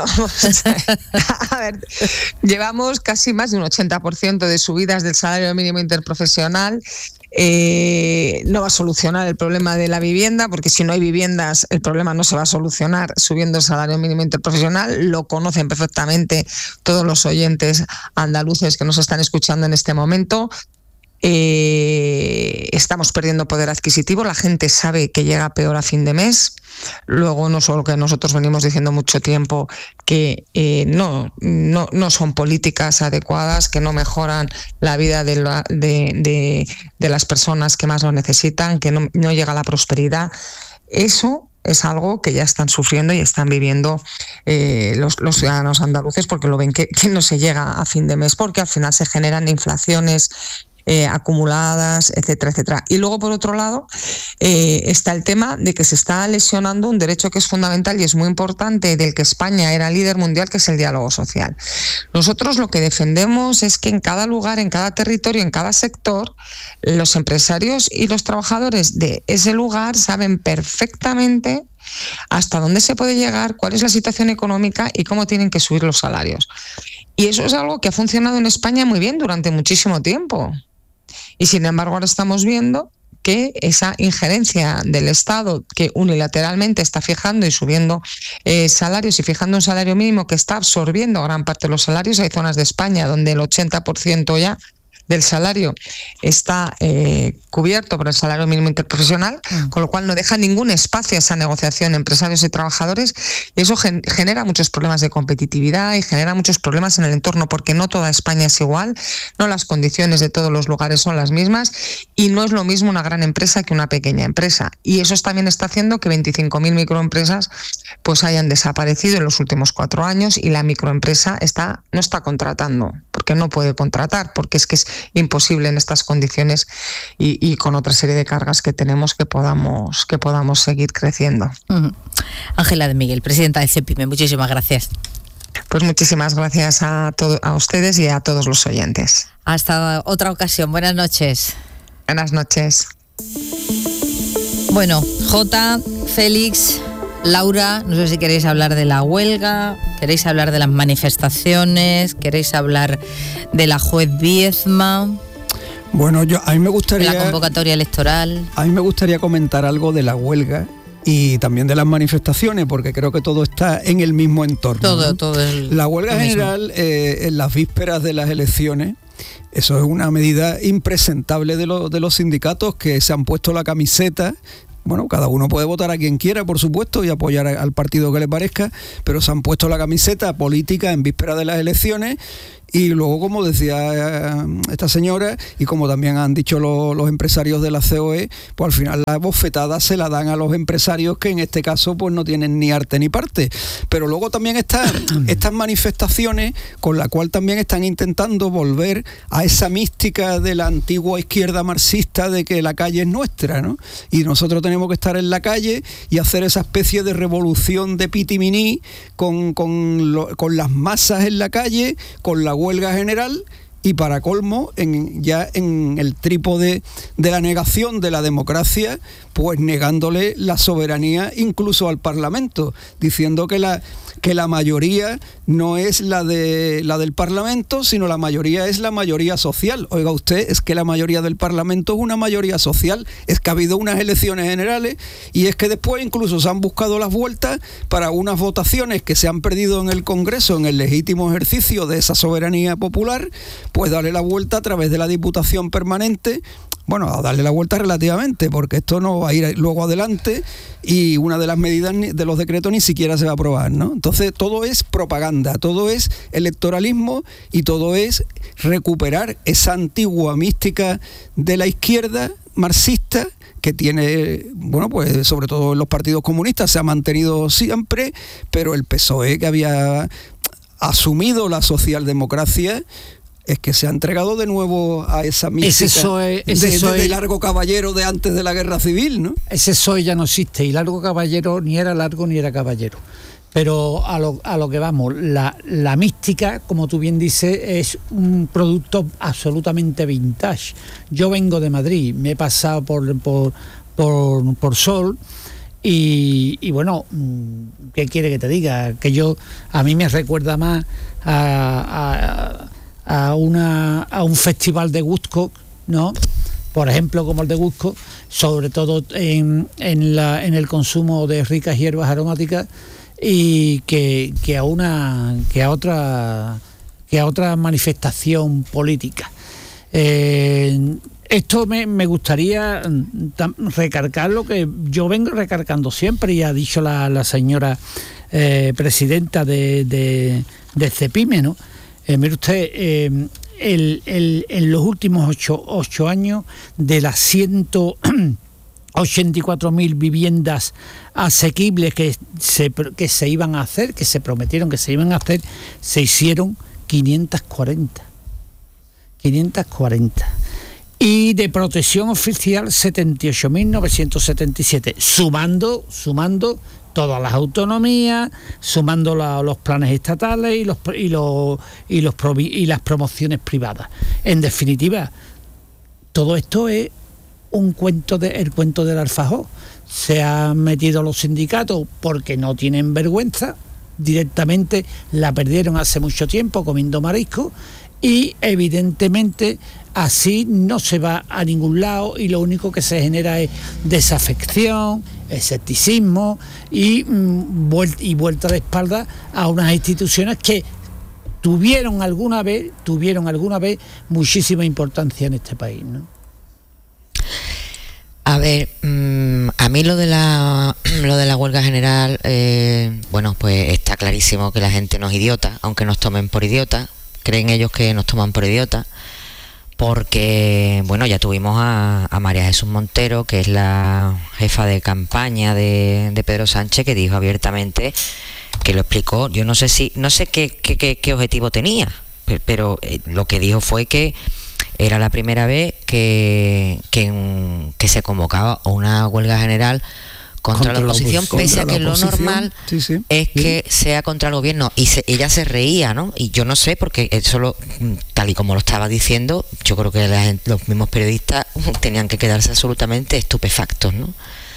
a ver, llevamos casi más de un ochenta por ciento de subidas del salario mínimo interprofesional. Eh, no va a solucionar el problema de la vivienda, porque si no hay viviendas el problema no se va a solucionar subiendo el salario mínimo interprofesional. Lo conocen perfectamente todos los oyentes andaluces que nos están escuchando en este momento. Eh, estamos perdiendo poder adquisitivo, la gente sabe que llega peor a fin de mes. Luego, no solo que nosotros venimos diciendo mucho tiempo que eh, no, no, no son políticas adecuadas, que no mejoran la vida de, la, de, de, de las personas que más lo necesitan, que no, no llega la prosperidad. Eso es algo que ya están sufriendo y están viviendo eh, los, los ciudadanos andaluces, porque lo ven que, que no se llega a fin de mes, porque al final se generan inflaciones Eh, acumuladas, etcétera, etcétera. Y luego, por otro lado, eh, está el tema de que se está lesionando un derecho que es fundamental y es muy importante, del que España era líder mundial, que es el diálogo social. Nosotros lo que defendemos es que en cada lugar, en cada territorio, en cada sector, los empresarios y los trabajadores de ese lugar saben perfectamente hasta dónde se puede llegar, cuál es la situación económica y cómo tienen que subir los salarios. Y eso es algo que ha funcionado en España muy bien durante muchísimo tiempo. Y sin embargo ahora estamos viendo que esa injerencia del Estado, que unilateralmente está fijando y subiendo eh, salarios y fijando un salario mínimo que está absorbiendo gran parte de los salarios, hay zonas de España donde el ochenta por ciento ya del salario está eh, cubierto por el salario mínimo interprofesional, mm. con lo cual no deja ningún espacio a esa negociación empresarios y trabajadores, y eso gen- genera muchos problemas de competitividad y genera muchos problemas en el entorno, porque no toda España es igual, no las condiciones de todos los lugares son las mismas, y no es lo mismo una gran empresa que una pequeña empresa, y eso también está haciendo que veinticinco mil microempresas pues hayan desaparecido en los últimos cuatro años, y la microempresa está no está contratando, porque no puede contratar, porque es que es imposible en estas condiciones y, y con otra serie de cargas que tenemos que podamos que podamos seguir creciendo. Uh-huh. Ángela de Miguel, presidenta de CEPIME, muchísimas gracias. Pues Pues muchísimas gracias a, todo, a ustedes y a todos los oyentes. Hasta otra ocasión. Buenas noches. Buenas noches. Bueno, Jota, Félix, Laura, no sé si queréis hablar de la huelga, queréis hablar de las manifestaciones, queréis hablar de la juez Viezma. Bueno, yo a mí me gustaría... de la convocatoria electoral. A mí me gustaría comentar algo de la huelga y también de las manifestaciones, porque creo que todo está en el mismo entorno. Todo, ¿no? todo el, La huelga general eh, en las vísperas de las elecciones, eso es una medida impresentable de, lo, de los sindicatos que se han puesto la camiseta. Bueno, cada uno puede votar a quien quiera, por supuesto, y apoyar al partido que le parezca, pero se han puesto la camiseta política en vísperas de las elecciones. Y luego, como decía esta señora, y como también han dicho lo, los empresarios de la C O E, pues al final la bofetada se la dan a los empresarios que en este caso pues no tienen ni arte ni parte. Pero luego también están estas manifestaciones con la cual también están intentando volver a esa mística de la antigua izquierda marxista de que la calle es nuestra, ¿no? Y nosotros tenemos que estar en la calle y hacer esa especie de revolución de pitiminí con, con, lo, con las masas en la calle, con la huelga general y para colmo en, ya en el trípode de la negación de la democracia, pues negándole la soberanía incluso al Parlamento, diciendo que la que la mayoría no es la de la del Parlamento, sino la mayoría es la mayoría social. Oiga usted, es que la mayoría del Parlamento es una mayoría social, es que ha habido unas elecciones generales y es que después incluso se han buscado las vueltas para unas votaciones que se han perdido en el Congreso en el legítimo ejercicio de esa soberanía popular, pues darle la vuelta a través de la Diputación Permanente. Bueno, a darle la vuelta relativamente, porque esto no va a ir luego adelante y una de las medidas de los decretos ni siquiera se va a aprobar, ¿no? Entonces todo es propaganda, todo es electoralismo y todo es recuperar esa antigua mística de la izquierda marxista que tiene, bueno, pues sobre todo en los partidos comunistas se ha mantenido siempre, pero el P S O E, que había asumido la socialdemocracia, es que se ha entregado de nuevo a esa mística ese soe, ese de, soe, de, de Largo Caballero de antes de la Guerra Civil, ¿no? Ese P S O E ya no existe y Largo Caballero ni era largo ni era caballero. Pero a lo, a lo que vamos, la, la mística, como tú bien dices, es un producto absolutamente vintage. Yo vengo de Madrid, me he pasado por, por, por, por Sol y, y bueno, ¿qué quiere que te diga? Que yo, a mí me recuerda más a... a a una a un festival de Woodstock, ¿no? Por ejemplo, como el de Woodstock, sobre todo en, en, la, en el consumo de ricas hierbas aromáticas y que, que a una que a otra que a otra manifestación política. Eh, esto me, me gustaría recargar lo que yo vengo recargando siempre y ha dicho la, la señora eh, presidenta de, de, de CEPIME, ¿no? Eh, mire usted, eh, el, el, en los últimos ocho, ocho años, de las ciento ochenta y cuatro mil viviendas asequibles que se, que se iban a hacer, que se prometieron que se iban a hacer, se hicieron quinientas cuarenta. quinientas cuarenta. Y de protección oficial, setenta y ocho mil novecientos setenta y siete, sumando, sumando todas las autonomías, sumando la, los planes estatales y los y los y los y las promociones privadas. En definitiva, todo esto es un cuento de el cuento del alfajor. Se han metido los sindicatos porque no tienen vergüenza, directamente la perdieron hace mucho tiempo comiendo marisco y evidentemente así no se va a ningún lado y lo único que se genera es desafección, escepticismo y, mm, vuel- y vuelta de espalda a unas instituciones que tuvieron alguna vez, tuvieron alguna vez muchísima importancia en este país, ¿no? A ver, mmm, a mí lo de la lo de la huelga general, eh, bueno, pues está clarísimo que la gente no es idiota, aunque nos tomen por idiota, creen ellos que nos toman por idiota. Porque, bueno, ya tuvimos a, a María Jesús Montero, que es la jefa de campaña de, de Pedro Sánchez, que dijo abiertamente, que lo explicó, yo no sé si, no sé qué, qué, qué, qué objetivo tenía, pero, pero eh, lo que dijo fue que era la primera vez que, que, que se convocaba una huelga general contra, contra la oposición, la pese a que lo normal sí, sí, es sí. que sea contra el gobierno. Y se, ella se reía, ¿no? Y yo no sé, porque eso, lo, tal y como lo estaba diciendo, yo creo que la gente, los mismos periodistas tenían que quedarse absolutamente estupefactos, ¿no?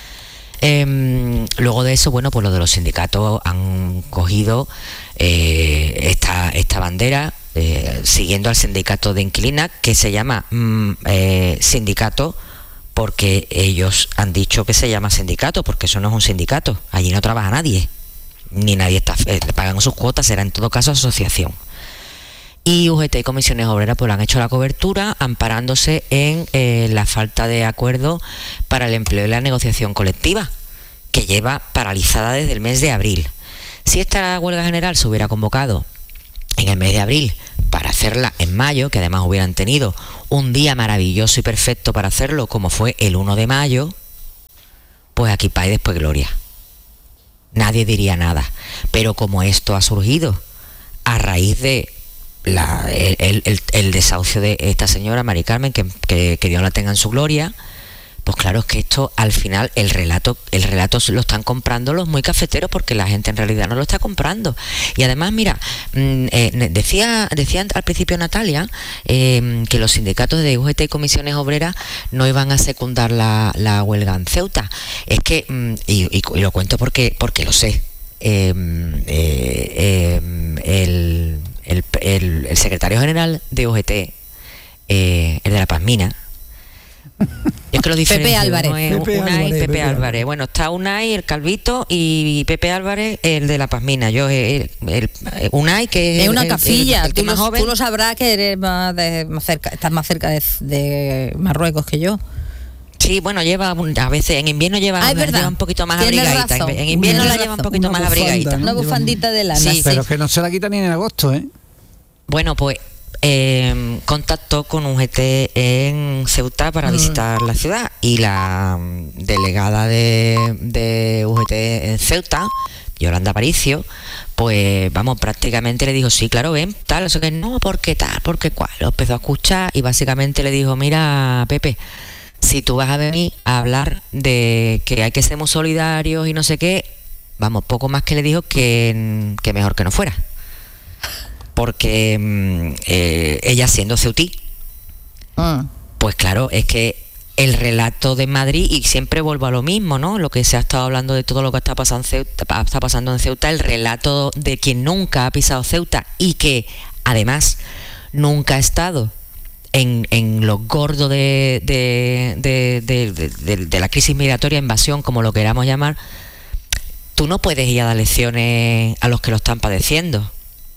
Eh, luego de eso, bueno, pues los de los sindicatos han cogido eh, esta, esta bandera, eh, siguiendo al sindicato de inquilinas, que se llama mm, eh, sindicato, porque ellos han dicho que se llama sindicato, porque eso no es un sindicato, allí no trabaja nadie, ni nadie está, eh, pagan sus cuotas, será en todo caso asociación. Y U G T y Comisiones Obreras pues han hecho la cobertura amparándose en eh, la falta de acuerdo para el empleo y la negociación colectiva, que lleva paralizada desde el mes de abril. Si esta huelga general se hubiera convocado en el mes de abril para hacerla en mayo, que además hubieran tenido un día maravilloso y perfecto para hacerlo, como fue el uno de mayo, pues aquí paz y después gloria. Nadie diría nada. Pero como esto ha surgido a raíz de La, el, el, el desahucio de esta señora Mari Carmen, que, que, que Dios la tenga en su gloria, pues claro, es que esto al final el relato el relato lo están comprando los muy cafeteros, porque la gente en realidad no lo está comprando. Y además, mira, eh, decía decía al principio Natalia eh, que los sindicatos de U G T y Comisiones Obreras no iban a secundar la, la huelga en Ceuta. Es que, y, y, y lo cuento porque, porque lo sé, eh, eh, eh, el El, el, el secretario general de U G T, eh, el de la Pazmina, es que lo diferencio, Pepe Álvarez. ¿no? Es Pepe Unai, Álvarez, Pepe, Pepe Álvarez. Álvarez. Bueno, está Unai, el Calvito, y Pepe Álvarez, el de la Pazmina. Yo, el, el, el Unai, que es una el, cafilla. el, el, el tú, más lo, joven. tú lo sabrás, que eres más, de, más cerca, estás más cerca de, de Marruecos que yo. Sí, bueno, lleva a veces en invierno lleva, ah, lleva un poquito más Tienes abrigadita. razón. En invierno Tienes la lleva razón. un poquito una más bufanda, abrigadita. ¿no? Una bufandita de lana. Sí, pero sí. que no se la quita ni en agosto, ¿eh? Bueno, pues eh, contactó con U G T en Ceuta para mm. visitar la ciudad, y la delegada de, de U G T en Ceuta, Yolanda Aparicio, pues vamos, prácticamente le dijo, sí, claro, ven, tal, eso que no, porque tal, porque cual. Lo empezó a escuchar y básicamente le dijo, mira, Pepe, si tú vas a venir a hablar de que hay que ser muy solidarios y no sé qué, vamos, poco más que le dijo que, que mejor que no fuera. Porque eh, ella siendo ceutí, ah. pues claro, es que el relato de Madrid, y siempre vuelvo a lo mismo, ¿no? Lo que se ha estado hablando de todo lo que está pasando en Ceuta, está pasando en Ceuta, el relato de quien nunca ha pisado Ceuta y que además nunca ha estado en, en lo gordo de, de, de, de, de, de, de la crisis migratoria, invasión, como lo queramos llamar. Tú no puedes ir a dar lecciones a los que lo están padeciendo.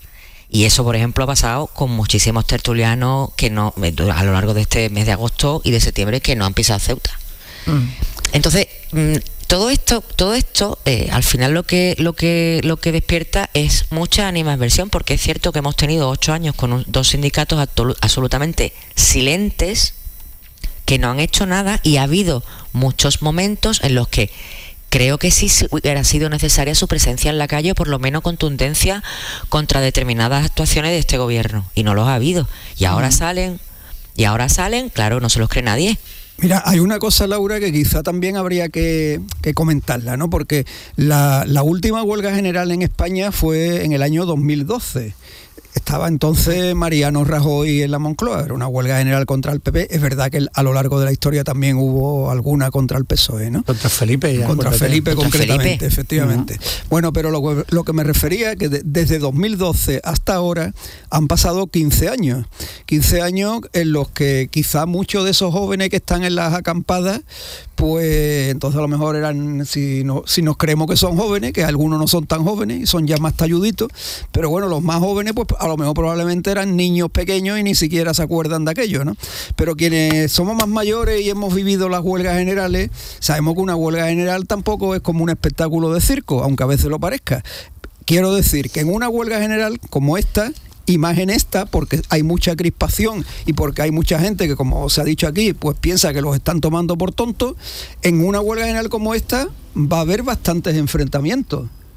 Y eso, por ejemplo, ha pasado con muchísimos tertulianos que no, a lo largo de este mes de agosto y de septiembre, que no han pisado Ceuta. Mm. Entonces, todo esto, todo esto, eh, al final lo que, lo que, lo que despierta es mucha animadversión, porque es cierto que hemos tenido ocho años con un, dos sindicatos absolutamente silentes, que no han hecho nada, y ha habido muchos momentos en los que creo que sí hubiera sido necesaria su presencia en la calle, o por lo menos contundencia contra determinadas actuaciones de este gobierno, y no los ha habido. Y ahora mm. salen, y ahora salen, claro, no se los cree nadie. Mira, hay una cosa, Laura, que quizá también habría que, que comentarla, ¿no? Porque la, la última huelga general en España fue en el año dos mil doce. Estaba entonces Mariano Rajoy en la Moncloa, era una huelga general contra el P P. Es verdad que a lo largo de la historia también hubo alguna contra el P S O E, ¿no? Contra Felipe. Ya, contra Felipe contra concretamente, Felipe. Efectivamente. Uh-huh. Bueno, pero lo, lo que me refería es que de, desde dos mil doce hasta ahora han pasado quince años. quince años en los que quizá muchos de esos jóvenes que están en las acampadas, pues entonces a lo mejor eran, si, no, si nos creemos que son jóvenes, que algunos no son tan jóvenes y son ya más talluditos, pero bueno, los más jóvenes, pues a lo mejor probablemente eran niños pequeños y ni siquiera se acuerdan de aquello, ¿no? Pero quienes somos más mayores y hemos vivido las huelgas generales, sabemos que una huelga general tampoco es como un espectáculo de circo, aunque a veces lo parezca. Quiero decir que en una huelga general como esta, y más en esta, porque hay mucha crispación y porque hay mucha gente que, como se ha dicho aquí, pues piensa que los están tomando por tontos, en una huelga general como esta va a haber bastantes enfrentamientos.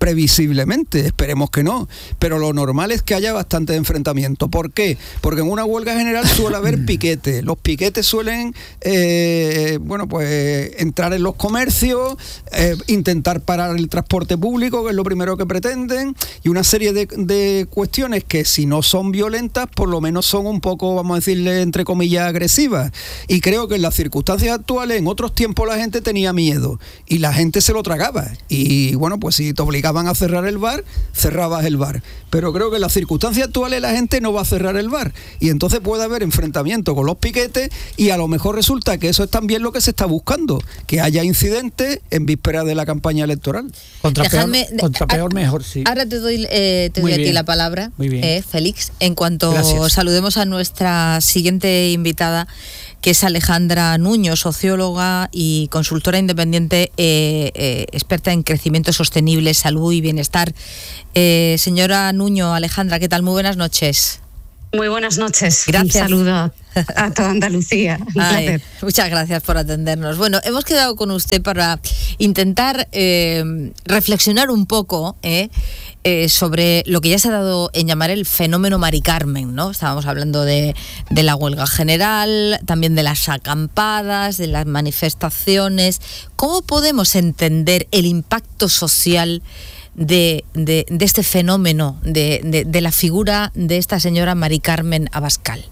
previsiblemente, esperemos que no, pero lo normal es que haya bastante enfrentamiento. ¿Por qué? Porque en una huelga general suele haber piquetes, los piquetes suelen eh, bueno pues entrar en los comercios, eh, intentar parar el transporte público, que es lo primero que pretenden, y una serie de, de cuestiones que si no son violentas, por lo menos son un poco, vamos a decirle, entre comillas, agresivas. Y creo que en las circunstancias actuales, en otros tiempos la gente tenía miedo y la gente se lo tragaba. Y bueno, pues si te obligaban a cerrar el bar, cerrabas el bar. Pero creo que en las circunstancias actuales la gente no va a cerrar el bar. Y entonces puede haber enfrentamiento con los piquetes y a lo mejor resulta que eso es también lo que se está buscando, que haya incidentes en vísperas de la campaña electoral. Contra, Dejadme, peor, contra peor, mejor, sí. Ahora te doy, eh, te doy a ti la palabra, eh, Félix, en cuanto Gracias. saludemos a nuestra siguiente invitada, que es Alejandra Nuño, socióloga y consultora independiente, eh, eh, experta en crecimiento sostenible, salud y bienestar. Eh, señora Nuño, Alejandra, ¿qué tal? Muy buenas noches. Muy buenas noches. Gracias. Un saludo a toda Andalucía. Un Ay, placer. muchas gracias por atendernos. Bueno, hemos quedado con usted para intentar eh, reflexionar un poco eh, eh, sobre lo que ya se ha dado en llamar el fenómeno Mari Carmen, ¿no? Estábamos hablando de, de la huelga general, también de las acampadas, de las manifestaciones. ¿Cómo podemos entender el impacto social De, de, de este fenómeno, de, de, de la figura de esta señora Mari Carmen Abascal?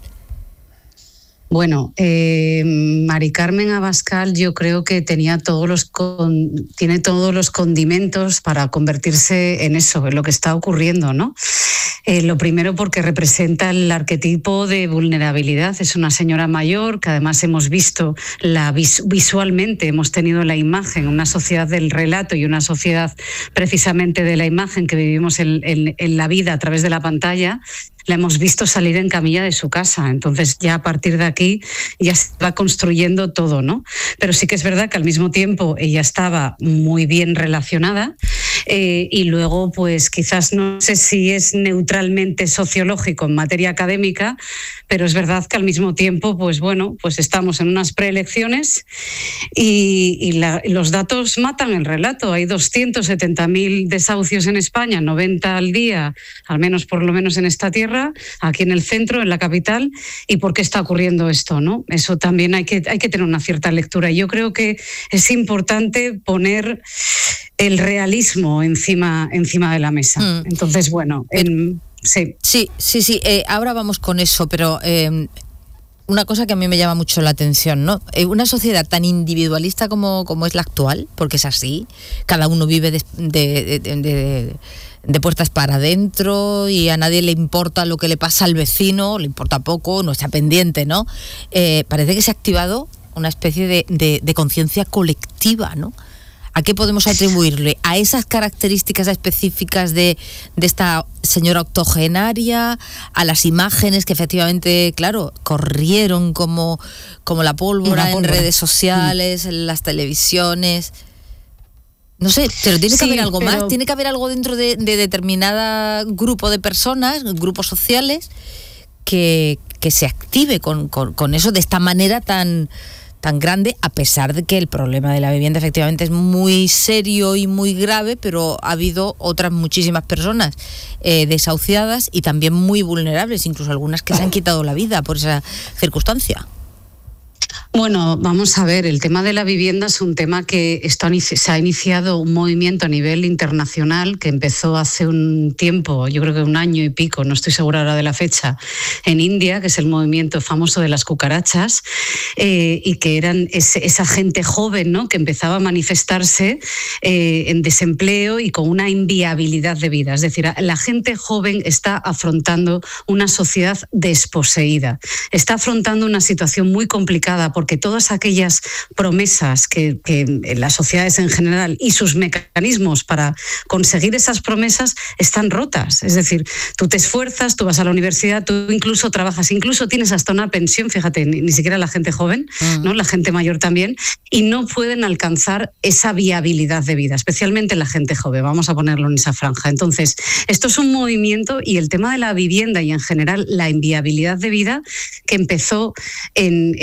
Bueno, eh, Mari Carmen Abascal yo creo que tenía todos los con, tiene todos los condimentos para convertirse en eso, en lo que está ocurriendo, ¿no? Eh, lo primero porque representa el arquetipo de vulnerabilidad. Es una señora mayor que además hemos visto la vis, visualmente, hemos tenido la imagen, una sociedad del relato y una sociedad precisamente de la imagen que vivimos en, en, en la vida a través de la pantalla. La hemos visto salir en camilla de su casa, entonces ya a partir de aquí ya se va construyendo todo, ¿no? Pero sí que es verdad que al mismo tiempo ella estaba muy bien relacionada eh, y luego pues quizás no sé si es neutralmente sociológico en materia académica, pero es verdad que al mismo tiempo pues bueno, pues estamos en unas preelecciones y, y la, los datos matan el relato. Hay doscientos setenta mil desahucios en España, noventa al día, al menos por lo menos en esta tierra, aquí en el centro, en la capital. ¿Y por qué está ocurriendo esto, no? Eso también hay que, hay que tener una cierta lectura. Yo creo que es importante poner el realismo encima, encima de la mesa. Mm. Entonces, bueno, en, sí. Sí, sí, sí. Eh, ahora vamos con eso, pero eh, una cosa que a mí me llama mucho la atención, ¿no? Eh, una sociedad tan individualista como, como es la actual, porque es así, cada uno vive de... de, de, de, de de puertas para adentro y a nadie le importa lo que le pasa al vecino, le importa poco, no está pendiente, ¿no? Eh, parece que se ha activado una especie de, de, de conciencia colectiva, ¿no? ¿A qué podemos atribuirle? ¿A esas características específicas de, de esta señora octogenaria? ¿A las imágenes que efectivamente, claro, corrieron como, como la pólvora, la pólvora en redes sociales, en las televisiones? No sé, pero tiene que sí, haber algo pero... más, tiene que haber algo dentro de, de determinada grupo de personas, grupos sociales, que, que se active con, con, con eso de esta manera tan, tan grande, a pesar de que el problema de la vivienda efectivamente es muy serio y muy grave, pero ha habido otras muchísimas personas eh, desahuciadas y también muy vulnerables, incluso algunas que se han quitado la vida por esa circunstancia. Bueno, vamos a ver, el tema de la vivienda es un tema que está, se ha iniciado un movimiento a nivel internacional que empezó hace un tiempo, yo creo que un año y pico, no estoy segura ahora de la fecha, en India, que es el movimiento famoso de las cucarachas, eh, y que eran ese, esa gente joven, ¿no?, que empezaba a manifestarse eh, en desempleo y con una inviabilidad de vida. Es decir, la gente joven está afrontando una sociedad desposeída, está afrontando una situación muy complicada porque todas aquellas promesas que, que en las sociedades en general y sus mecanismos para conseguir esas promesas están rotas. Es decir, tú te esfuerzas, tú vas a la universidad, tú incluso trabajas, incluso tienes hasta una pensión, fíjate, ni, ni siquiera la gente joven, uh-huh. ¿no?, la gente mayor también, y no pueden alcanzar esa viabilidad de vida, especialmente la gente joven, vamos a ponerlo en esa franja. Entonces, esto es un movimiento y el tema de la vivienda y en general la inviabilidad de vida que empezó en, en la India,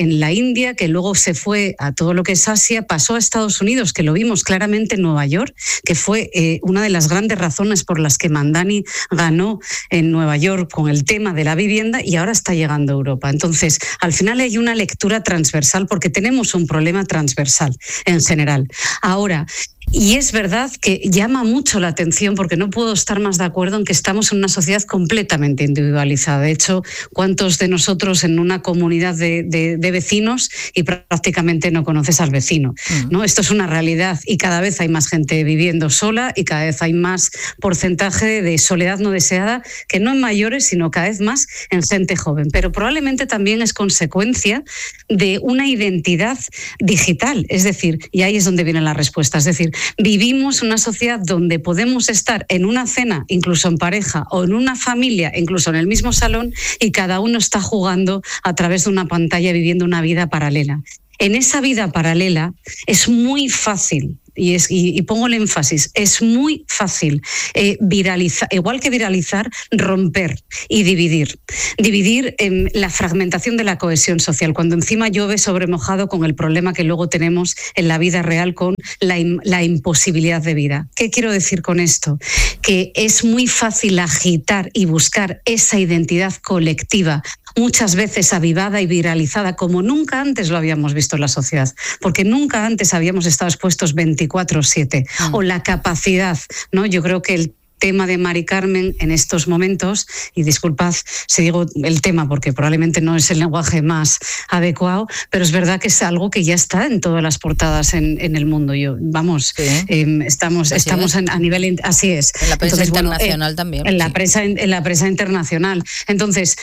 India, que luego se fue a todo lo que es Asia, pasó a Estados Unidos, que lo vimos claramente en Nueva York, que fue eh, una de las grandes razones por las que Mandani ganó en Nueva York con el tema de la vivienda, y ahora está llegando a Europa. Entonces, al final hay una lectura transversal porque tenemos un problema transversal en general. Ahora, y es verdad que llama mucho la atención, porque no puedo estar más de acuerdo en que estamos en una sociedad completamente individualizada. De hecho, ¿cuántos de nosotros en una comunidad de, de, de vecinos y prácticamente no conoces al vecino? Uh-huh. ¿No? Esto es una realidad, y cada vez hay más gente viviendo sola y cada vez hay más porcentaje de soledad no deseada, que no en mayores, sino cada vez más en gente joven. Pero probablemente también es consecuencia de una identidad digital. Es decir, y ahí es donde viene la respuesta, es decir, vivimos una sociedad donde podemos estar en una cena, incluso en pareja, o en una familia, incluso en el mismo salón, y cada uno está jugando a través de una pantalla, viviendo una vida paralela. En esa vida paralela es muy fácil, y, es, y, y pongo el énfasis, es muy fácil eh, viralizar, igual que viralizar, romper y dividir. Dividir en la fragmentación de la cohesión social, cuando encima llueve sobre mojado, con el problema que luego tenemos en la vida real con la, la imposibilidad de vida. ¿Qué quiero decir con esto? Que es muy fácil agitar y buscar esa identidad colectiva, muchas veces avivada y viralizada como nunca antes lo habíamos visto en la sociedad, porque nunca antes habíamos estado expuestos veinticuatro siete, mm. o la capacidad, ¿no? Yo creo que el tema de Mari Carmen en estos momentos, y disculpad si digo el tema porque probablemente no es el lenguaje más adecuado, pero es verdad que es algo que ya está en todas las portadas en, en el mundo. Yo, vamos, sí. eh, estamos, así estamos en, a nivel, así es. En la prensa Entonces, internacional bueno, eh, también. En sí. la prensa, en, en la prensa internacional. Entonces,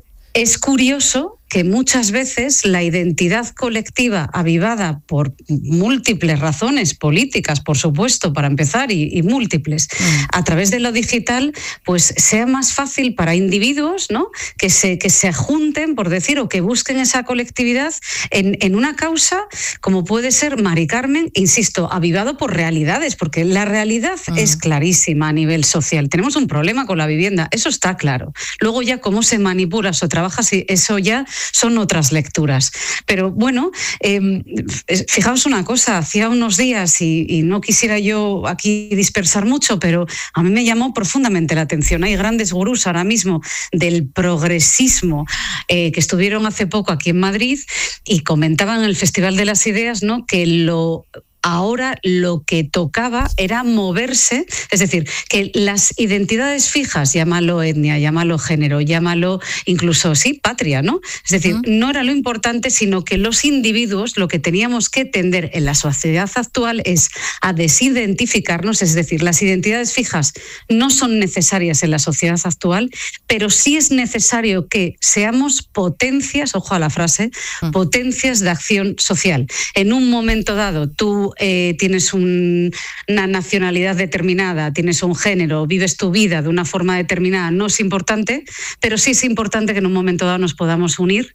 es curioso que muchas veces la identidad colectiva, avivada por múltiples razones políticas, por supuesto, para empezar, y, y múltiples, mm. a través de lo digital, pues sea más fácil para individuos, ¿no?, que se, que se junten, por decir, o que busquen esa colectividad en, en una causa como puede ser Mari Carmen, insisto, avivado por realidades, porque la realidad mm. es clarísima a nivel social. Tenemos un problema con la vivienda, eso está claro. Luego ya cómo se manipula o trabaja, eso ya son otras lecturas. Pero bueno, eh, fijaos una cosa, hacía unos días, y, y no quisiera yo aquí dispersar mucho, pero a mí me llamó profundamente la atención. Hay grandes gurús ahora mismo del progresismo eh, que estuvieron hace poco aquí en Madrid y comentaban en el Festival de las Ideas, ¿no?, que lo... ahora lo que tocaba era moverse, es decir, que las identidades fijas, llámalo etnia, llámalo género, llámalo incluso, sí, patria, ¿no? Es decir, uh-huh. no era lo importante, sino que los individuos, lo que teníamos que tender en la sociedad actual es a desidentificarnos, es decir, las identidades fijas no son necesarias en la sociedad actual, pero sí es necesario que seamos potencias, ojo a la frase, uh-huh. potencias de acción social. En un momento dado, tú Eh, tienes un, una nacionalidad determinada, tienes un género, vives tu vida de una forma determinada, no es importante, pero sí es importante que en un momento dado nos podamos unir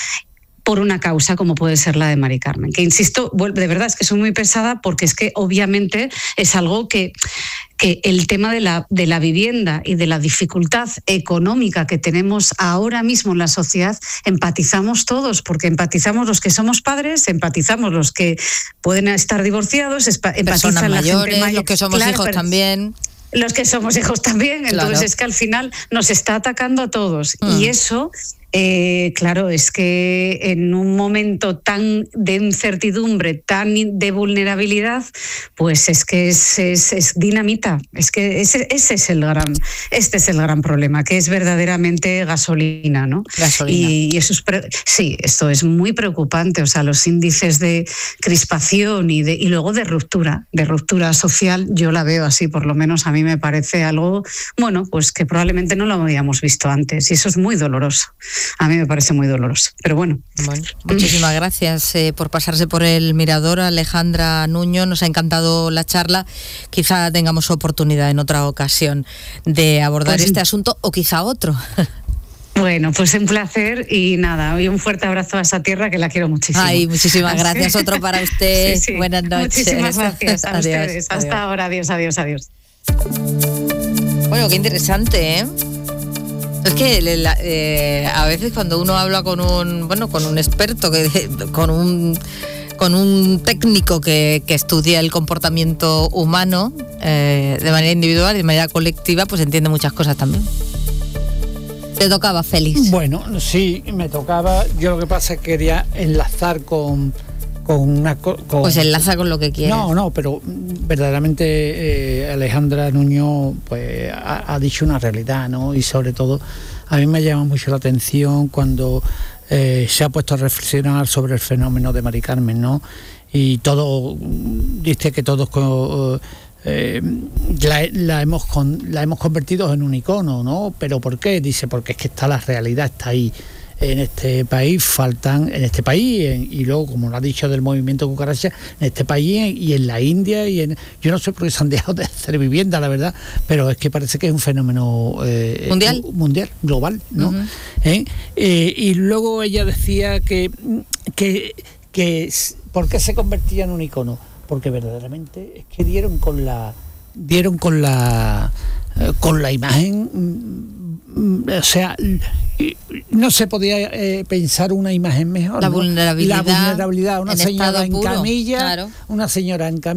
por una causa como puede ser la de Mari Carmen, que insisto, de verdad es que soy muy pesada, porque es que obviamente es algo que, que el tema de la, de la vivienda y de la dificultad económica que tenemos ahora mismo en la sociedad, empatizamos todos, porque empatizamos los que somos padres, empatizamos los que pueden estar divorciados, empatizan personas la mayores, gente mayor, los que somos claro, hijos también. Los que somos hijos también, entonces claro. es que al final nos está atacando a todos, mm. y eso... Eh, claro, es que en un momento tan de incertidumbre, tan de vulnerabilidad, pues es que es, es, es dinamita. Es que ese, ese es el gran, este es el gran problema, que es verdaderamente gasolina, ¿no? Gasolina. Y, y eso es pre- sí, esto es muy preocupante. O sea, los índices de crispación y de y luego de ruptura, de ruptura social, yo la veo así, por lo menos a mí me parece algo, bueno, pues que probablemente no lo habíamos visto antes, y eso es muy doloroso. A mí me parece muy doloroso, pero bueno. Bueno, muchísimas gracias eh, por pasarse por el Mirador, Alejandra Nuño. Nos ha encantado la charla. Quizá tengamos oportunidad en otra ocasión de abordar pues, este asunto, o quizá otro. Bueno, pues un placer y nada, y un fuerte abrazo a esa tierra que la quiero muchísimo. Ay, muchísimas Así. gracias. Otro para usted. Sí, sí. Buenas noches. Muchísimas gracias a adiós, ustedes. Hasta adiós. ahora. Adiós, adiós, adiós. Bueno, qué interesante, ¿eh? Es que la, eh, a veces cuando uno habla con un, bueno, con un experto, que, con un con un técnico que, que estudia el comportamiento humano eh, de manera individual y de manera colectiva, pues entiende muchas cosas también. Te tocaba, Félix. Bueno, sí, me tocaba. Yo lo que pasa es que quería enlazar con, con una... Con, pues enlaza con lo que quieras. No, no, pero verdaderamente eh, Alejandra Nuño pues ha, ha dicho una realidad, ¿no? Y sobre todo, a mí me llama mucho la atención cuando eh, se ha puesto a reflexionar sobre el fenómeno de Mari Carmen, ¿no? Y todo, dice que todos... Eh, la, la, hemos con, la hemos convertido en un icono, ¿no? ¿Pero por qué? Dice, porque es que está la realidad, está ahí. En este país faltan, en este país, en, y luego, como lo ha dicho del movimiento cucaracha, en este país en, y en la India, y en, yo no sé por qué se han dejado de hacer vivienda, la verdad, pero es que parece que es un fenómeno eh, mundial, mundial, global, ¿no? Uh-huh. ¿Eh? Eh, y luego ella decía que, que, que ¿por qué se convertía en un icono? Porque verdaderamente es que dieron con la dieron con la eh, con la imagen, mm, o sea, no se podía eh, pensar una imagen mejor, la ¿no? vulnerabilidad, la vulnerabilidad, una en señora en puro, camilla, claro. una señora en camilla